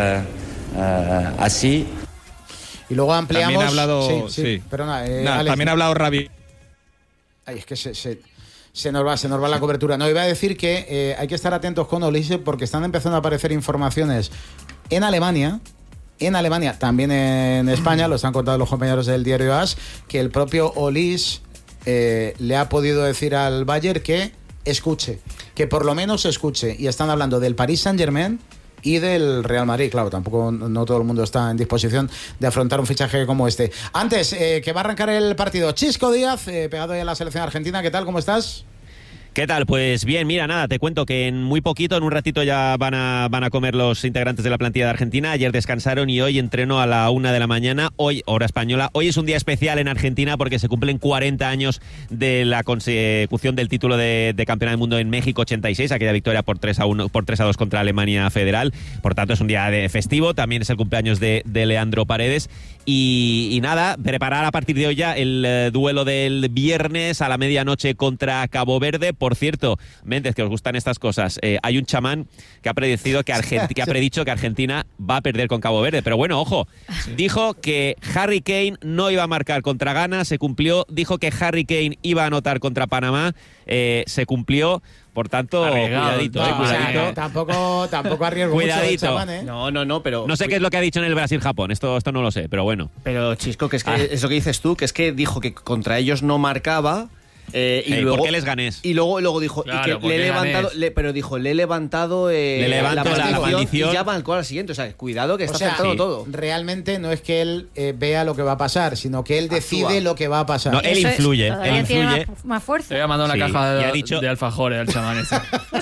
R: así.
E: Y luego ampliamos.
Q: También ha hablado, también ha hablado Rabi.
E: Ay, es que se nos va la cobertura. No, iba a decir que hay que estar atentos con Olise porque están empezando a aparecer informaciones en Alemania, también en España, lo están contando los compañeros del diario AS, que el propio Olise le ha podido decir al Bayern que escuche, que por lo menos escuche. Y están hablando del Paris Saint-Germain y del Real Madrid. Claro, tampoco no todo el mundo está en disposición de afrontar un fichaje como este. Antes, que va a arrancar el partido, Chisco Díaz, pegado ahí a la selección argentina. ¿Qué tal? ¿Cómo estás?
S: ¿Qué tal? Pues bien, mira, nada, te cuento que en muy poquito, en un ratito ya van a comer los integrantes de la plantilla de Argentina. Ayer descansaron y hoy entreno a la 1 de la mañana, hoy, hora española. Hoy es un día especial en Argentina porque se cumplen 40 años de la consecución del título de campeona del mundo en México 86, aquella victoria por 3-2 contra Alemania Federal. Por tanto, es un día de festivo. También es el cumpleaños de Leandro Paredes. Y nada, preparar a partir de hoy ya el duelo del viernes a la medianoche contra Cabo Verde. Por cierto, Méndez, que os gustan estas cosas, hay un chamán que ha predicho que Argentina va a perder con Cabo Verde. Pero bueno, ojo, dijo que Harry Kane no iba a marcar contra Ghana, se cumplió. Dijo que Harry Kane iba a anotar contra Panamá, se cumplió. Por tanto, cuidadito, cuidadito.
E: Tampoco arriesgo
S: cuidadito.
E: Mucho el chamán,
D: No, pero...
S: No sé qué es lo que ha dicho en el Brasil-Japón, esto no lo sé, pero bueno.
D: Pero, Chisco, que es que es lo que dices tú, que es que dijo que contra ellos no marcaba... y luego,
S: ¿por qué les ganés?
D: Y luego dijo,
S: claro,
D: y que le he levantado, le he levantado la maldición y ya va al siguiente. O sea, cuidado que está acertando todo.
E: Realmente no es que él vea lo que va a pasar, sino que él decide lo que va a pasar.
S: No, él influye.
A: Él influye. Más fuerza.
F: Te voy a mandar una caja de alfajores al chamán ese.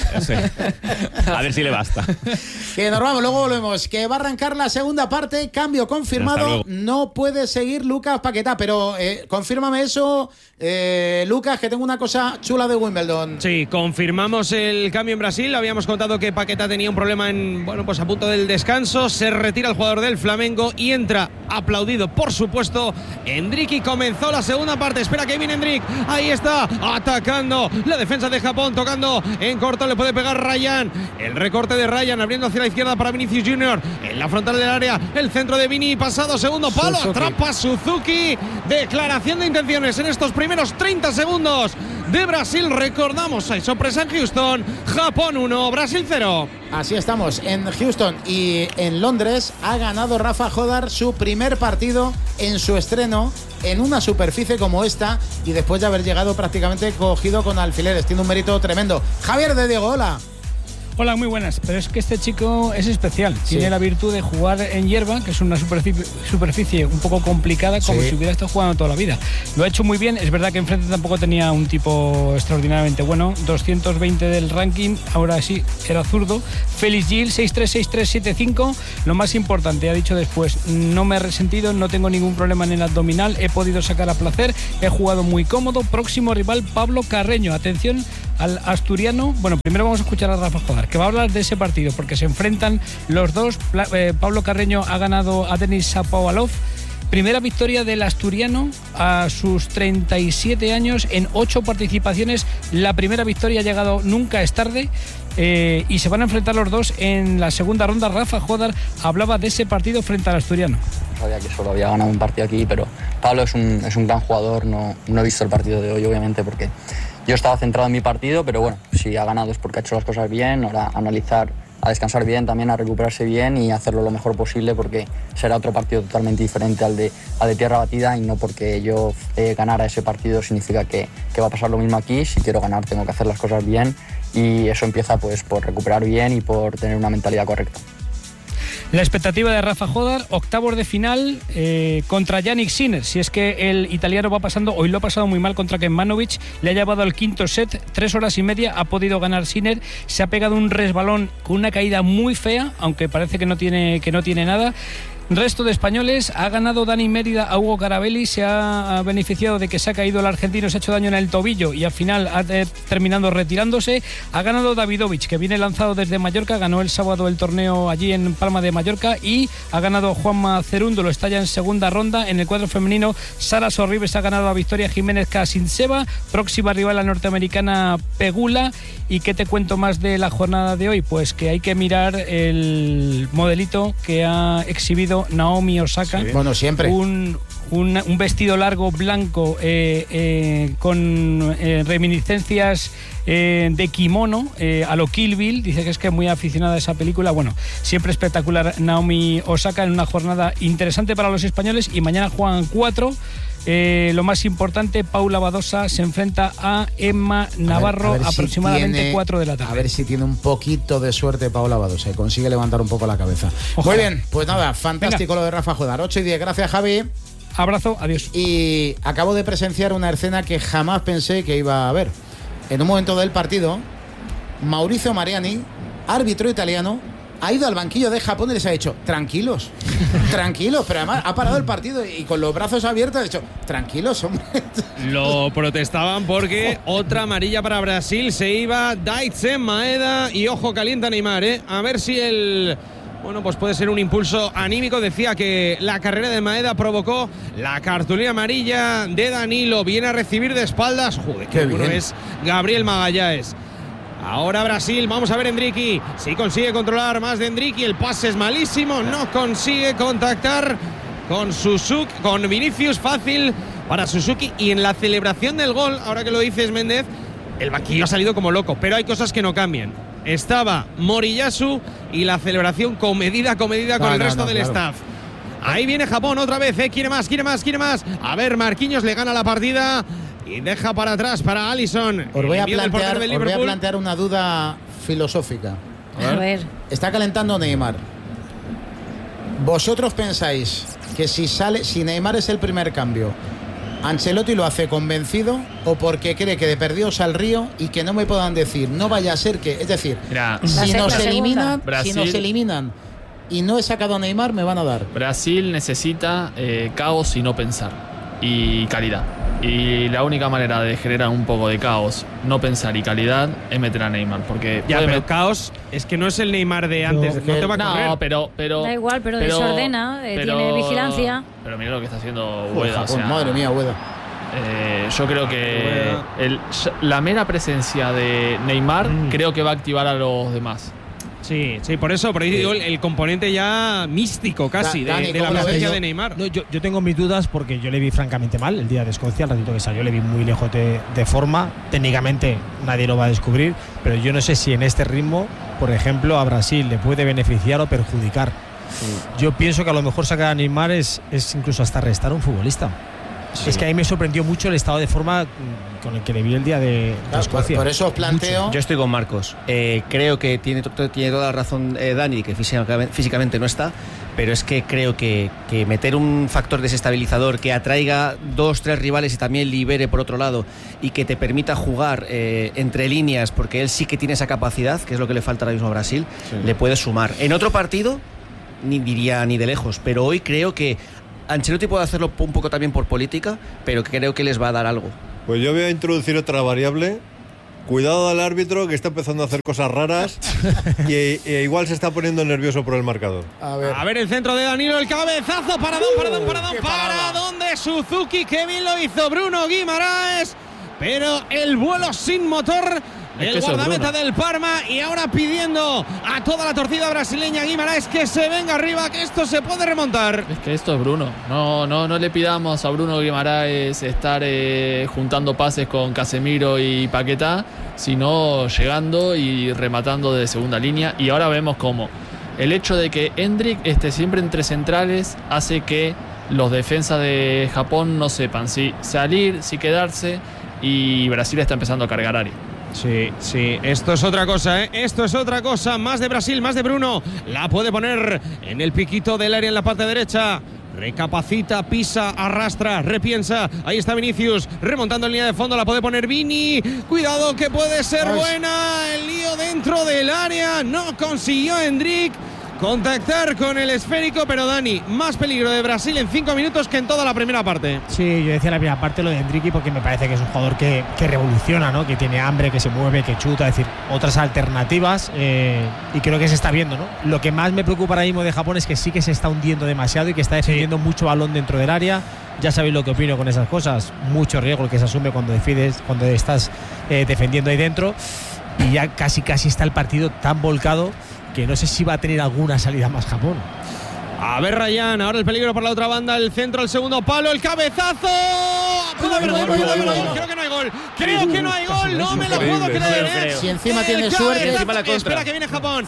S: A ver si le basta.
E: Que nos vamos, luego volvemos. Que va a arrancar la segunda parte. Cambio confirmado. No puede seguir Lucas Paquetá, pero confírmame eso, Lucas, que tengo una cosa chula de Wimbledon.
C: Sí, confirmamos el cambio en Brasil. Habíamos contado que Paquetá tenía un problema a punto del descanso. Se retira el jugador del Flamengo y entra, aplaudido por supuesto, Endricky. Comenzó la segunda parte. Espera que viene Endrick. Ahí está, atacando la defensa de Japón, tocando en corto, le puede pegar Ryan. El recorte de Ryan, abriendo hacia la izquierda para Vinicius Junior. En la frontal del área, el centro de Vini, pasado segundo palo, atrapa Suzuki. Declaración de intenciones en estos primeros 30 segundos de Brasil. Recordamos, hay sorpresa en Houston. Japón 1, Brasil 0.
E: Así estamos en Houston y en Londres. Ha ganado Rafa Jodar su primer partido en su estreno en una superficie como esta y después de haber llegado prácticamente cogido con alfileres. Tiene un mérito tremendo. Javier de Diego, hola.
T: Hola, muy buenas. Pero es que este chico es especial. Sí. Tiene la virtud de jugar en hierba, que es una superficie un poco complicada, como si hubiera estado jugando toda la vida. Lo ha hecho muy bien. Es verdad que enfrente tampoco tenía un tipo extraordinariamente bueno. 220 del ranking, ahora sí, era zurdo. Félix Gil, 6-3, 6-3, 7-5. Lo más importante, ha dicho después, no me he resentido, no tengo ningún problema en el abdominal, he podido sacar a placer, he jugado muy cómodo. Próximo rival, Pablo Carreño. Atención al asturiano. Bueno, primero vamos a escuchar a Rafa Jodar, que va a hablar de ese partido, porque se enfrentan los dos. Pablo Carreño ha ganado a Denis Shapovalov. Primera victoria del asturiano a sus 37 años en 8 participaciones. La primera victoria ha llegado, nunca es tarde. Y se van a enfrentar los dos en la segunda ronda. Rafa Jodar hablaba de ese partido frente al asturiano.
U: Sabía que solo había ganado un partido aquí, pero Pablo es un gran jugador. No he visto el partido de hoy, obviamente, porque yo estaba centrado en mi partido, pero bueno, si ha ganado es porque ha hecho las cosas bien. Ahora analizar, a descansar bien también, a recuperarse bien y hacerlo lo mejor posible, porque será otro partido totalmente diferente al de tierra batida, y no porque yo ganara ese partido significa que va a pasar lo mismo aquí. Si quiero ganar tengo que hacer las cosas bien, y eso empieza pues por recuperar bien y por tener una mentalidad correcta.
T: La expectativa de Rafa Jodar, octavos de final contra Yannick Sinner. Si es que el italiano va pasando, hoy lo ha pasado muy mal contra Kecmanovic, le ha llevado al quinto set, 3 horas y media, ha podido ganar Sinner, se ha pegado un resbalón con una caída muy fea, aunque parece que no tiene nada. Resto de españoles, ha ganado Dani Mérida a Hugo Carabelli, se ha beneficiado de que se ha caído el argentino, se ha hecho daño en el tobillo y al final ha terminado retirándose. Ha ganado Davidovich, que viene lanzado desde Mallorca, ganó el sábado el torneo allí en Palma de Mallorca, y ha ganado Juanma Cerúndolo, está ya en segunda ronda. En el cuadro femenino, Sara Sorribes ha ganado a Victoria Jiménez Casinseva, próxima rival la norteamericana Pegula. ¿Y qué te cuento más de la jornada de hoy? Pues que hay que mirar el modelito que ha exhibido Naomi Osaka.
E: Sí. Bueno, siempre.
T: Un vestido largo blanco con reminiscencias de kimono a lo Kill Bill. Dice que es muy aficionada a esa película. Bueno, siempre espectacular Naomi Osaka, en una jornada interesante para los españoles. Y mañana juegan 4. Lo más importante, Paula Badosa se enfrenta a Emma Navarro, a ver aproximadamente 4 de la tarde.
E: A ver si tiene un poquito de suerte Paula Badosa y consigue levantar un poco la cabeza. Ojalá. Muy bien, pues nada, fantástico. Venga. Lo de Rafa Jodar. 8:10, gracias Javi.
T: Abrazo, adiós.
E: Y acabo de presenciar una escena que jamás pensé que iba a ver. En un momento del partido, Maurizio Mariani, árbitro italiano, ha ido al banquillo de Japón y les ha dicho, tranquilos, pero además ha parado el partido y con los brazos abiertos ha dicho, tranquilos, hombre.
C: Lo protestaban porque otra amarilla para Brasil, se iba Daizen Maeda y ojo, calienta Neymar, a ver si pues puede ser un impulso anímico. Decía que la carrera de Maeda provocó la cartulina amarilla de Danilo, viene a recibir de espaldas, joder, qué bueno es Gabriel Magalhães. Ahora Brasil, vamos a ver Endricky, si consigue controlar más de Endricky, el pase es malísimo, no consigue contactar con Suzuki, con Vinicius, fácil para Suzuki. Y en la celebración del gol, ahora que lo dices Méndez, el banquillo ha salido como loco, pero hay cosas que no cambian. Estaba Moriyasu y la celebración comedida con el resto del staff. Ahí viene Japón otra vez, quiere más. A ver, Marquinhos le gana la partida y deja para atrás para Alisson.
E: Os voy a plantear una duda filosófica.
A: A ver.
E: Está calentando Neymar. ¿Vosotros pensáis que si Neymar es el primer cambio, Ancelotti lo hace convencido o porque cree que de perdidos al río y que no me puedan decir, no vaya a ser que, es decir, si nos eliminan y no he sacado a Neymar, me van a dar?
F: Brasil necesita caos y no pensar, y calidad. Y la única manera de generar un poco de caos, no pensar y calidad, es meter a Neymar. Porque
C: pero caos es que no es el Neymar de antes, no te va a correr.
F: pero
A: da igual, pero desordena, tiene vigilancia.
F: Pero mira lo que está haciendo Ueda.
E: Madre mía, Ueda.
F: Yo creo que la mera presencia de Neymar creo que va a activar a los demás.
C: Sí, por eso, por ahí digo el componente ya místico casi de la presencia de Neymar.
B: No, yo tengo mis dudas porque yo le vi francamente mal el día de Escocia, el ratito que salió, le vi muy lejos de forma. Técnicamente nadie lo va a descubrir, pero yo no sé si en este ritmo, por ejemplo, a Brasil le puede beneficiar o perjudicar. Yo pienso que a lo mejor sacar a Neymar es incluso hasta restar un futbolista. Sí. Es que ahí me sorprendió mucho el estado de forma con el que le vi el día de Escocia.
E: Por eso os planteo.
D: Yo estoy con Marcos. Creo que tiene toda la razón Dani, que físicamente no está, pero es que creo que meter un factor desestabilizador que atraiga 2-3 rivales y también libere por otro lado y que te permita jugar entre líneas, porque él sí que tiene esa capacidad, que es lo que le falta ahora mismo a Brasil, le puede sumar. En otro partido, ni diría ni de lejos, pero hoy creo que Ancelotti puede hacerlo un poco también por política, pero creo que les va a dar algo.
G: Pues yo voy a introducir otra variable. Cuidado al árbitro, que está empezando a hacer cosas raras y igual se está poniendo nervioso por el marcador.
C: A ver el centro de Danilo, el cabezazo, paradón de Suzuki, que bien lo hizo Bruno Guimaraes, pero el vuelo sin motor el guardameta del Parma, y ahora pidiendo a toda la torcida brasileña Guimaraes que se venga arriba, que esto se puede remontar.
F: Es que esto es Bruno. No le pidamos a Bruno Guimaraes estar juntando pases con Casemiro y Paquetá, sino llegando y rematando de segunda línea. Y ahora vemos cómo el hecho de que Endrick esté siempre entre centrales hace que los defensas de Japón no sepan si salir, si quedarse, y Brasil está empezando a cargar área.
C: Sí, esto es otra cosa, Esto es otra cosa. Más de Brasil, más de Bruno. La puede poner en el piquito del área en la parte derecha. Recapacita, pisa, arrastra, repiensa. Ahí está Vinicius, remontando en línea de fondo. La puede poner Vini. Cuidado, que puede ser buena. El lío dentro del área. No consiguió Endrick contactar con el esférico, pero Dani, más peligro de Brasil en 5 minutos que en toda la primera parte.
B: Sí, yo decía en la primera parte lo de Endrick porque me parece que es un jugador que revoluciona, ¿no? Que tiene hambre, que se mueve, que chuta, es decir, otras alternativas, y creo que se está viendo, ¿no? Lo que más me preocupa ahora mismo de Japón es que sí que se está hundiendo demasiado y que está defendiendo mucho balón dentro del área. Ya sabéis lo que opino con esas cosas, mucho riesgo el que se asume cuando estás defendiendo ahí dentro, y ya casi está el partido tan volcado que no sé si va a tener alguna salida más Japón.
C: A ver, Ryan, ahora el peligro por la otra banda, el centro, el segundo palo, el cabezazo. Creo que no hay gol. Creo que no hay gol. No me lo puedo creer.
E: Si encima tiene suerte,
C: encima la contra. Espera que viene Japón.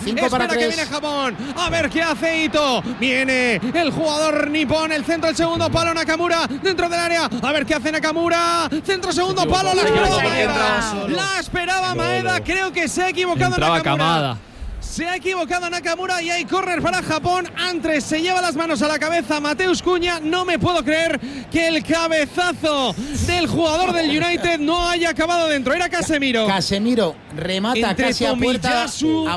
C: A ver qué hace Ito. Viene el jugador nipón, el centro, el segundo palo, Nakamura dentro del área. A ver qué hace Nakamura. Centro, segundo palo, la esperaba Maeda. Creo que se ha equivocado Nakamura. Se ha equivocado Nakamura y hay córner para Japón. Antres se lleva las manos a la cabeza Mateus Cunha. No me puedo creer que el cabezazo del jugador del United no haya acabado dentro. Era Casemiro.
E: Casemiro remata entre casi a puerta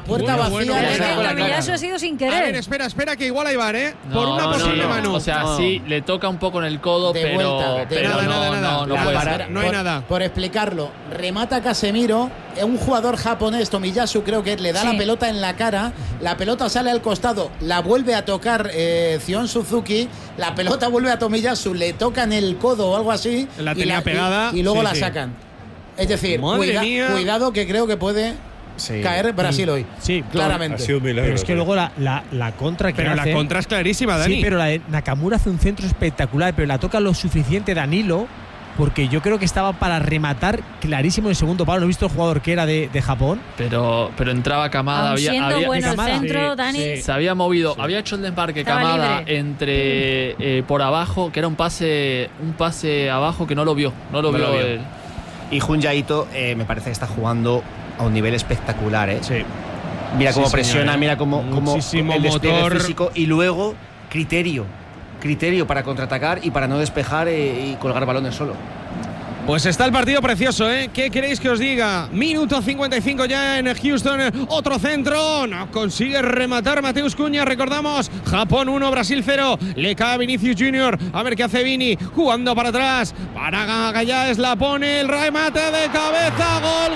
E: vacía.
A: Tomiyasu ha sido sin querer. A
C: ver, espera, que igual hay VAR, por una posible mano.
F: O sea, sí, le toca un poco en el codo, pero
C: nada. No hay nada.
E: Por explicarlo, remata Casemiro. Un jugador japonés, Tomiyasu, creo que le da la pelota en la cara, la pelota sale al costado, la vuelve a tocar Zion Suzuki, la pelota vuelve a Tomiyasu, le toca en el codo o algo así,
C: la tenía pegada
E: y luego la sacan. Es decir, cuidado, que creo que puede caer Brasil hoy.
B: Sí,
E: claramente.
B: Pero es que luego la contra que
C: la contra es clarísima, Dani.
B: Sí, pero la de Nakamura hace un centro espectacular, pero la toca lo suficiente Danilo, porque yo creo que estaba para rematar clarísimo en el segundo palo. No he visto el jugador que era de Japón.
F: Pero entraba Kamada.
A: Siendo bueno el centro, Dani.
F: Se había movido, había hecho el desmarque Kamada entre por abajo, que era un pase abajo que no lo vio. Él.
D: Y Junja Ito me parece que está jugando a un nivel espectacular,
C: Sí.
D: Mira cómo presiona, mira cómo el despliegue
C: motor
D: físico y luego criterio para contraatacar y para no despejar y colgar balones solo.
C: Pues está el partido precioso, ¿Qué queréis que os diga? Minuto 55 ya en Houston. Otro centro. No consigue rematar Mateus Cunha. Recordamos, Japón 1, Brasil 0. Le cae a Vinicius Junior. A ver qué hace Vini. Jugando para atrás. Para Galláes la pone. El remate de cabeza. Gol.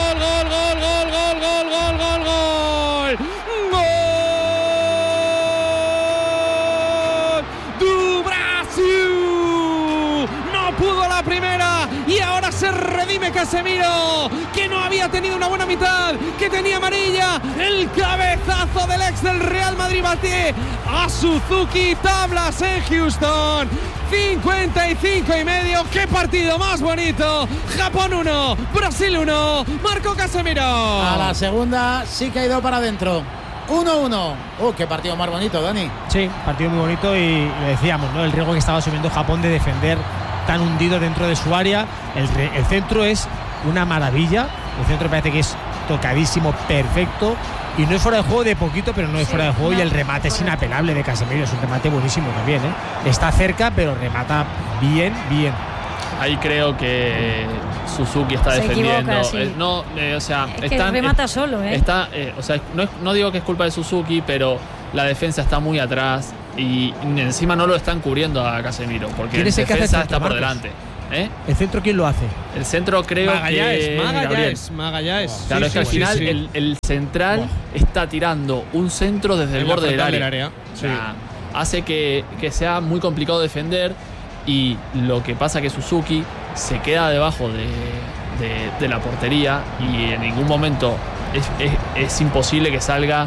C: Pudo la primera y ahora se redime Casemiro, que no había tenido una buena mitad, que tenía amarilla. El cabezazo del ex del Real Madrid bate a Suzuki. Tablas en Houston. 55,5. ¡Qué partido más bonito! Japón 1, Brasil 1. Marcó Casemiro.
E: A la segunda sí que ha ido para adentro. 1-1. Qué partido más bonito, Dani.
B: Sí, partido muy bonito, y le decíamos, ¿no? El riesgo que estaba asumiendo Japón de defender tan hundido dentro de su área. El centro es una maravilla. El centro parece que es tocadísimo, perfecto. Y no es fuera de juego de poquito, pero no es fuera de juego. Y el remate es inapelable de Casemiro. Es un remate buenísimo también, ¿eh? Está cerca, pero remata bien.
F: Ahí creo que Suzuki está defendiendo.
A: Es que remata solo, ¿eh?
F: No digo que es culpa de Suzuki, pero la defensa está muy atrás y encima no lo están cubriendo a Casemiro, porque la defensa está por delante.
B: ¿El centro quién lo hace?
F: El centro creo
C: Magallanes.
F: Claro, es que al final el central está tirando un centro desde el borde del área. O sea, hace que sea muy complicado defender, y lo que pasa es que Suzuki se queda debajo de la portería y en ningún momento es imposible que salga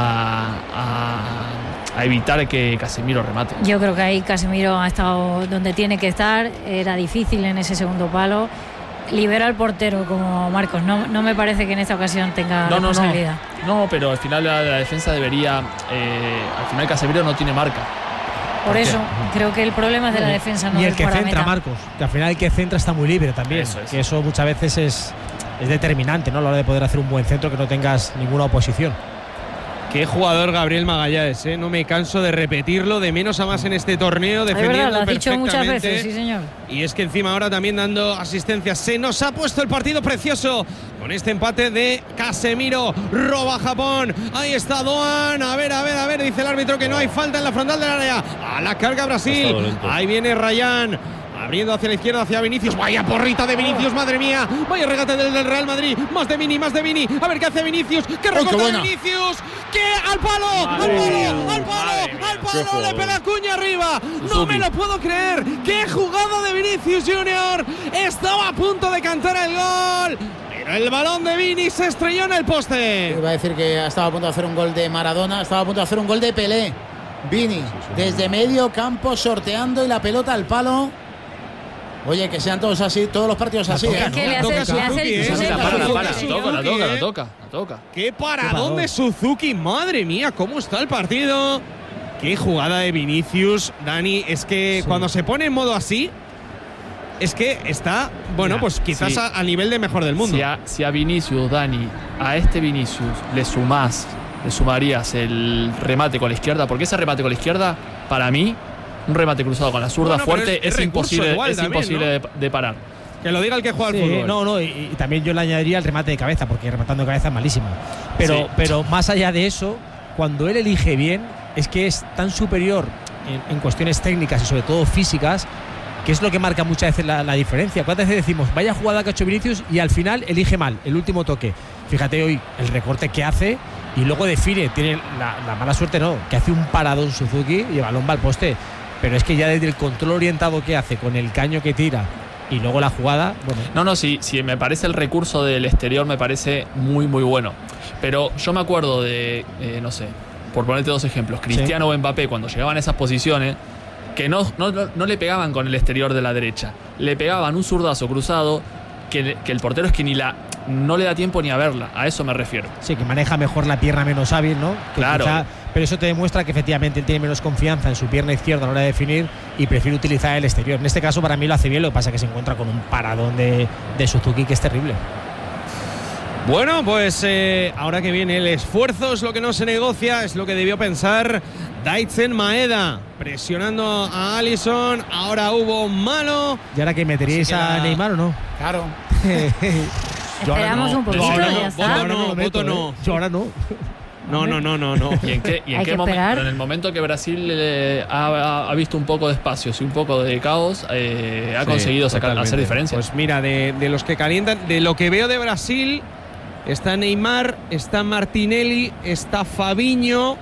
F: a evitar que Casemiro remate.
A: Yo creo que ahí Casemiro ha estado donde tiene que estar. Era difícil en ese segundo palo. Libera al portero como Marcos. No me parece que en esta ocasión tenga responsabilidad.
F: No, pero al final la defensa debería... al final Casemiro no tiene marca.
A: Por eso creo que el problema es de la defensa, no
B: y
A: del
B: el que centra,
A: guardameta.
B: Marcos, que al final el que centra está muy libre también. Que eso muchas veces es determinante, ¿no? A la hora de poder hacer un buen centro, que no tengas ninguna oposición.
C: Qué jugador Gabriel Magallanes, ¿eh? No me canso de repetirlo, de menos a más en este torneo, defendiendo
A: lo has dicho muchas
C: perfectamente.
A: veces, sí señor.
C: Y es que encima ahora también dando asistencia. Se nos ha puesto el partido precioso con este empate de Casemiro. Roba Japón. Ahí está Doan. A ver, dice el árbitro que no hay falta en la frontal del área. A la carga Brasil. Ahí viene Rayán. Abriendo hacia la izquierda, hacia Vinicius. Vaya porrita de Vinicius, madre mía. Vaya regate del Real Madrid. Más de Vini. A ver qué hace Vinicius. ¡Qué recorte de Vinicius! ¡Qué al palo! ¡Al palo! Le pega Cuña arriba. No me lo puedo creer. ¡Qué jugada de Vinicius Junior! Estaba a punto de cantar el gol. Pero el balón de Vini se estrelló en el poste.
E: Iba a decir que estaba a punto de hacer un gol de Maradona. Estaba a punto de hacer un gol de Pelé. Vini, desde medio campo, sorteando y la pelota al palo. Oye, que sean todos así, todos los partidos así.
A: Es que le hace
F: la toca.
C: Qué paradón de Suzuki, madre mía, cómo está el partido. Qué jugada de Vinicius, Dani. Es que cuando se pone en modo así, es que está, pues quizás a nivel de mejor del mundo.
F: Si a Vinicius, Dani, a este Vinicius le sumarías el remate con la izquierda, porque ese remate con la izquierda, para mí, un remate cruzado con la zurda fuerte es imposible, de parar.
C: Que lo diga el que juega al fútbol.
B: Y también yo le añadiría el remate de cabeza, porque rematando de cabeza es malísimo. Pero más allá de eso, cuando él elige bien, es que es tan superior en cuestiones técnicas y sobre todo físicas, que es lo que marca muchas veces la diferencia. ¿Cuántas veces decimos, vaya jugada que ha hecho Vinicius, y al final elige mal el último toque? Fíjate hoy el recorte que hace y luego define. Tiene la mala suerte, que hace un paradón Suzuki y el balón va al poste. Pero es que ya desde el control orientado que hace, con el caño que tira y luego la jugada,
F: sí, me parece el recurso del exterior, me parece muy, muy bueno. Pero yo me acuerdo de, por ponerte dos ejemplos, Cristiano o Mbappé, cuando llegaban a esas posiciones, que no le pegaban con el exterior de la derecha, le pegaban un zurdazo cruzado que el portero es que no le da tiempo ni a verla, a eso me refiero.
B: Sí, que maneja mejor la pierna menos hábil, ¿no?
F: Claro.
B: Pero eso te demuestra que efectivamente él tiene menos confianza en su pierna izquierda a la hora de definir y prefiere utilizar el exterior. En este caso para mí lo hace bien, lo que pasa es que se encuentra con un paradón de Suzuki que es terrible.
C: Bueno, pues ahora que viene el esfuerzo es lo que no se negocia, es lo que debió pensar Daizen Maeda, presionando a Alisson. Ahora hubo malo.
B: ¿Y ahora que meteríais a Neymar o no?
E: Claro.
A: Esperamos un poquito, ya está.
B: Yo ahora no.
C: No.
F: ¿Y en qué momento? En el momento que Brasil ha visto un poco de espacios y un poco de caos, ha conseguido hacer diferencia.
C: Pues mira, de los que calientan, de lo que veo de Brasil, está Neymar, está Martinelli, está Fabinho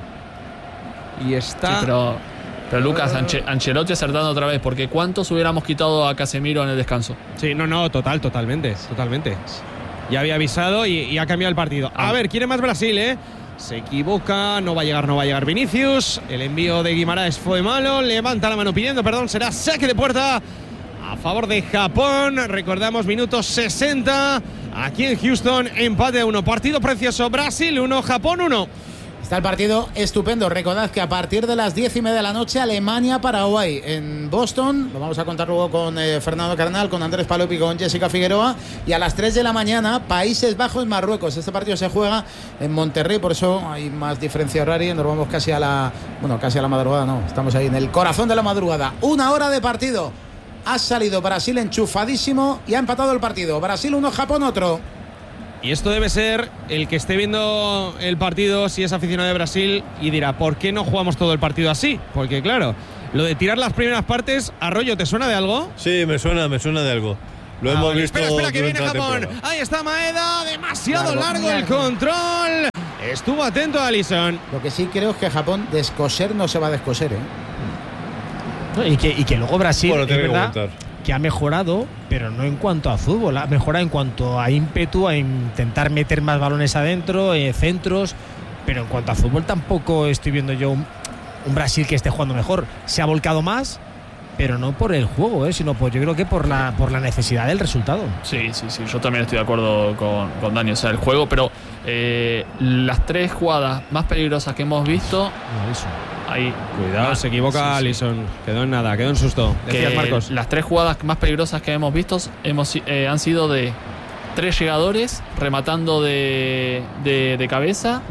C: y está...
F: Sí, pero Lucas, Ancelotti acertando otra vez, porque ¿cuántos hubiéramos quitado a Casemiro en el descanso?
C: Sí, totalmente. Ya había avisado y ha cambiado el partido. A ver, quiere más Brasil, Se equivoca, no va a llegar Vinicius. El envío de Guimaraes fue malo. Levanta la mano pidiendo perdón. Será saque de puerta a favor de Japón. Recordamos, minutos 60. Aquí en Houston, empate a 1. Partido precioso. Brasil 1, Japón 1.
E: Está el partido estupendo. Recordad que a partir de las 10:30 de la noche, Alemania-Paraguay en Boston. Lo vamos a contar luego con Fernando Carnal, con Andrés Palopi, con Jessica Figueroa. Y a las 3 de la mañana, Países Bajos-Marruecos. Este partido se juega en Monterrey, por eso hay más diferencia horaria. Nos vamos casi a la madrugada, no. Estamos ahí en el corazón de la madrugada. 1 hora de partido. Ha salido Brasil enchufadísimo y ha empatado el partido. Brasil 1, Japón otro.
C: Y esto debe ser el que esté viendo el partido, si es aficionado de Brasil, y dirá, ¿por qué no jugamos todo el partido así? Porque claro, lo de tirar las primeras partes, Arroyo, ¿te suena de algo?
G: Sí, me suena de algo. Lo hemos visto.
C: Espera, que viene Japón. Ahí está Maeda, demasiado largo el control. Estuvo atento a Alisson.
E: Lo que sí creo es que Japón descoser no se va a descoser,
B: Y que luego Brasil, bueno, es verdad, que ha mejorado, pero no en cuanto a fútbol, ha mejorado en cuanto a ímpetu, a intentar meter más balones adentro, centros, pero en cuanto a fútbol tampoco estoy viendo yo un Brasil que esté jugando mejor. Se ha volcado más, pero no por el juego, sino yo creo que por la necesidad del resultado.
F: Sí, yo también estoy de acuerdo con Dani, o sea, el juego, pero las 3 jugadas más peligrosas que hemos visto... Ahí.
C: Cuidado, se equivoca Alisson. Quedó en nada, quedó en susto. Decías, Marcos.
F: Las 3 jugadas más peligrosas que hemos visto han sido de 3 llegadores rematando de cabeza,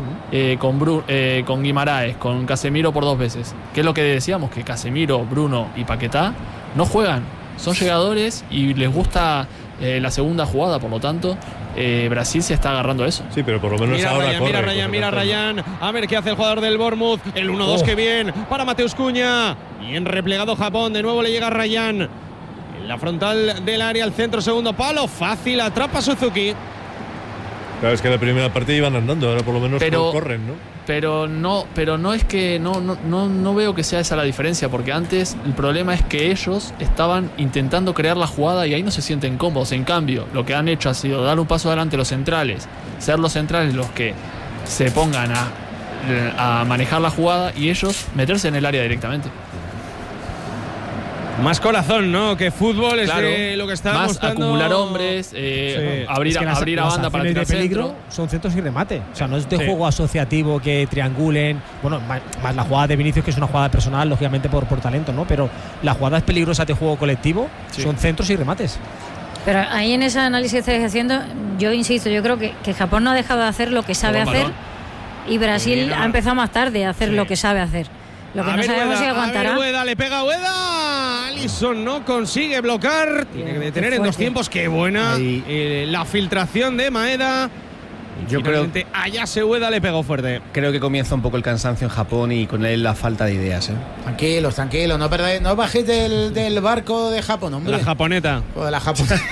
F: con Guimaraes, con Casemiro por 2 veces. Que es lo que decíamos, que Casemiro, Bruno y Paquetá no juegan. Son llegadores y les gusta la segunda jugada, por lo tanto... Brasil se está agarrando a eso.
G: Sí, pero por lo menos ahora corre.
C: Mira Ryan. A ver qué hace el jugador del Bournemouth. El 1-2 que bien para Mateus Cunha. Bien replegado Japón. De nuevo le llega Ryan. En la frontal del área, al centro, segundo palo. Fácil, atrapa Suzuki.
G: Claro, es que la primera parte iban andando. Ahora por lo menos corren, ¿no?
F: Pero no es que no veo que sea esa la diferencia, porque antes el problema es que ellos estaban intentando crear la jugada y ahí no se sienten cómodos. En cambio, lo que han hecho ha sido dar un paso adelante los centrales, ser los centrales los que se pongan a manejar la jugada y ellos meterse en el área directamente.
C: Más corazón, ¿no? Que fútbol, claro, es lo que está
F: más
C: mostrando.
F: Acumular hombres, abrir a banda para tirar
B: de peligro
F: centro.
B: Son centros y remate. O sea, no es de juego asociativo que triangulen. Bueno, más la jugada de Vinicius, que es una jugada personal, lógicamente por talento, ¿no? Pero las jugadas peligrosas de juego colectivo son centros y remates.
A: Pero ahí en ese análisis que estáis haciendo, yo insisto, yo creo que Japón no ha dejado de hacer lo que sabe hacer y Brasil ha empezado más tarde a hacer lo que sabe hacer. Lo que no sabemos si aguantará.
C: Ueda, le pega Ueda. Alisson no consigue bloquear. Tiene que detener en 2 tiempos. Qué buena la filtración de Maeda. Yo creo que Ayase Ueda le pegó fuerte.
D: Creo que comienza un poco el cansancio en Japón y con él la falta de ideas.
E: Tranquilos, no perdáis, no bajéis del barco de Japón, hombre.
C: La japoneta.
E: O de la japoneta.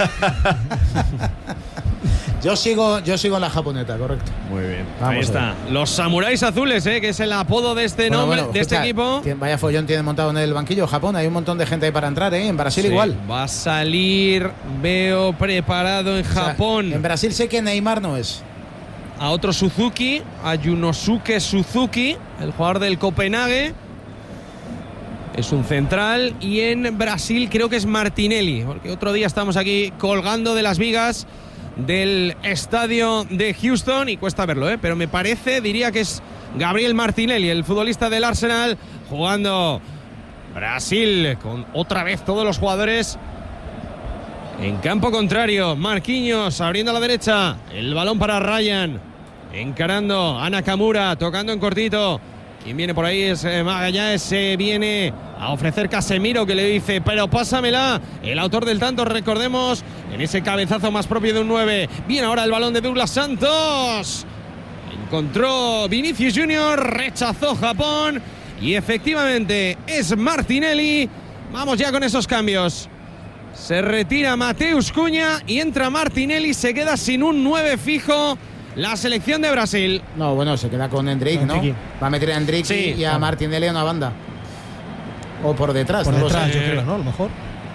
E: Yo sigo en la japoneta, correcto.
C: Muy bien. Ahí está. Los samuráis azules, que es el apodo de este este equipo.
E: Vaya follón tiene montado en el banquillo Japón. Hay un montón de gente ahí para entrar, En Brasil igual.
C: Va a salir, veo preparado en Japón.
E: En Brasil sé que Neymar no es.
C: A otro Suzuki, a Yunosuke Suzuki, el jugador del Copenhague. Es un central. Y en Brasil creo que es Martinelli, porque otro día estamos aquí colgando de las vigas del estadio de Houston y cuesta verlo, pero me parece, diría que es Gabriel Martinelli, el futbolista del Arsenal, jugando Brasil con otra vez todos los jugadores en campo contrario. Marquinhos abriendo a la derecha, el balón para Ryan, encarando a Nakamura, tocando en cortito. Quien viene por ahí es Magallanes, se viene a ofrecer Casemiro, que le dice, pero pásamela. El autor del tanto, recordemos, en ese cabezazo más propio de un 9. Bien ahora el balón de Douglas Santos. Encontró Vinicius Junior, rechazó Japón. Y efectivamente es Martinelli. Vamos ya con esos cambios. Se retira Mateus Cunha y entra Martinelli. Se queda sin un 9 fijo la selección de Brasil.
E: No, bueno, se queda con Endrick, ¿no? Va a meter a Endrick y a Martinelli a una banda. O por detrás.
B: Por detrás, yo creo, ¿no? A lo mejor.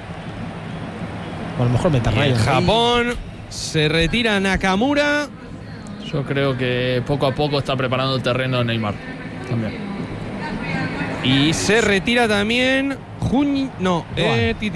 B: O a lo mejor mete a Ryan.
C: Japón se retira Nakamura.
F: Yo creo que poco a poco está preparando el terreno de Neymar. También.
C: Y se retira también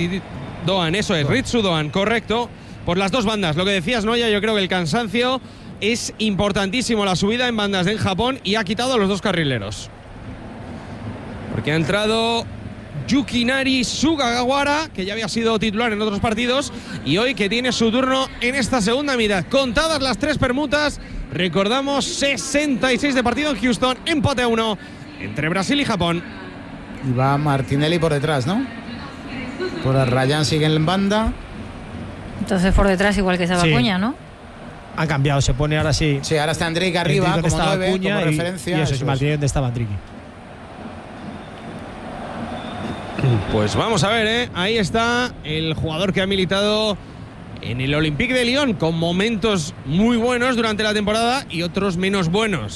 C: Doan, eso es, Ritsu Doan, correcto. Por las dos bandas, lo que decías, Noya, yo creo que el cansancio es importantísimo la subida en bandas en Japón y ha quitado a los 2 carrileros. Porque ha entrado Yukinari Sugawara, que ya había sido titular en otros partidos, y hoy que tiene su turno en esta segunda mitad. Contadas las 3 permutas, recordamos 66 de partido en Houston, empate a 1 entre Brasil y Japón.
E: Y va Martinelli por detrás, ¿no? Por Rayán sigue en banda.
A: Entonces por detrás igual que estaba Acuña, ¿no?
B: Han cambiado, se pone ahora sí.
E: Sí, ahora está Endrick arriba, como 9, como referencia.
B: Y eso es Martinelli donde estaba Endrick.
C: Pues vamos a ver, ahí está el jugador que ha militado en el Olympique de Lyon, con momentos muy buenos durante la temporada y otros menos buenos.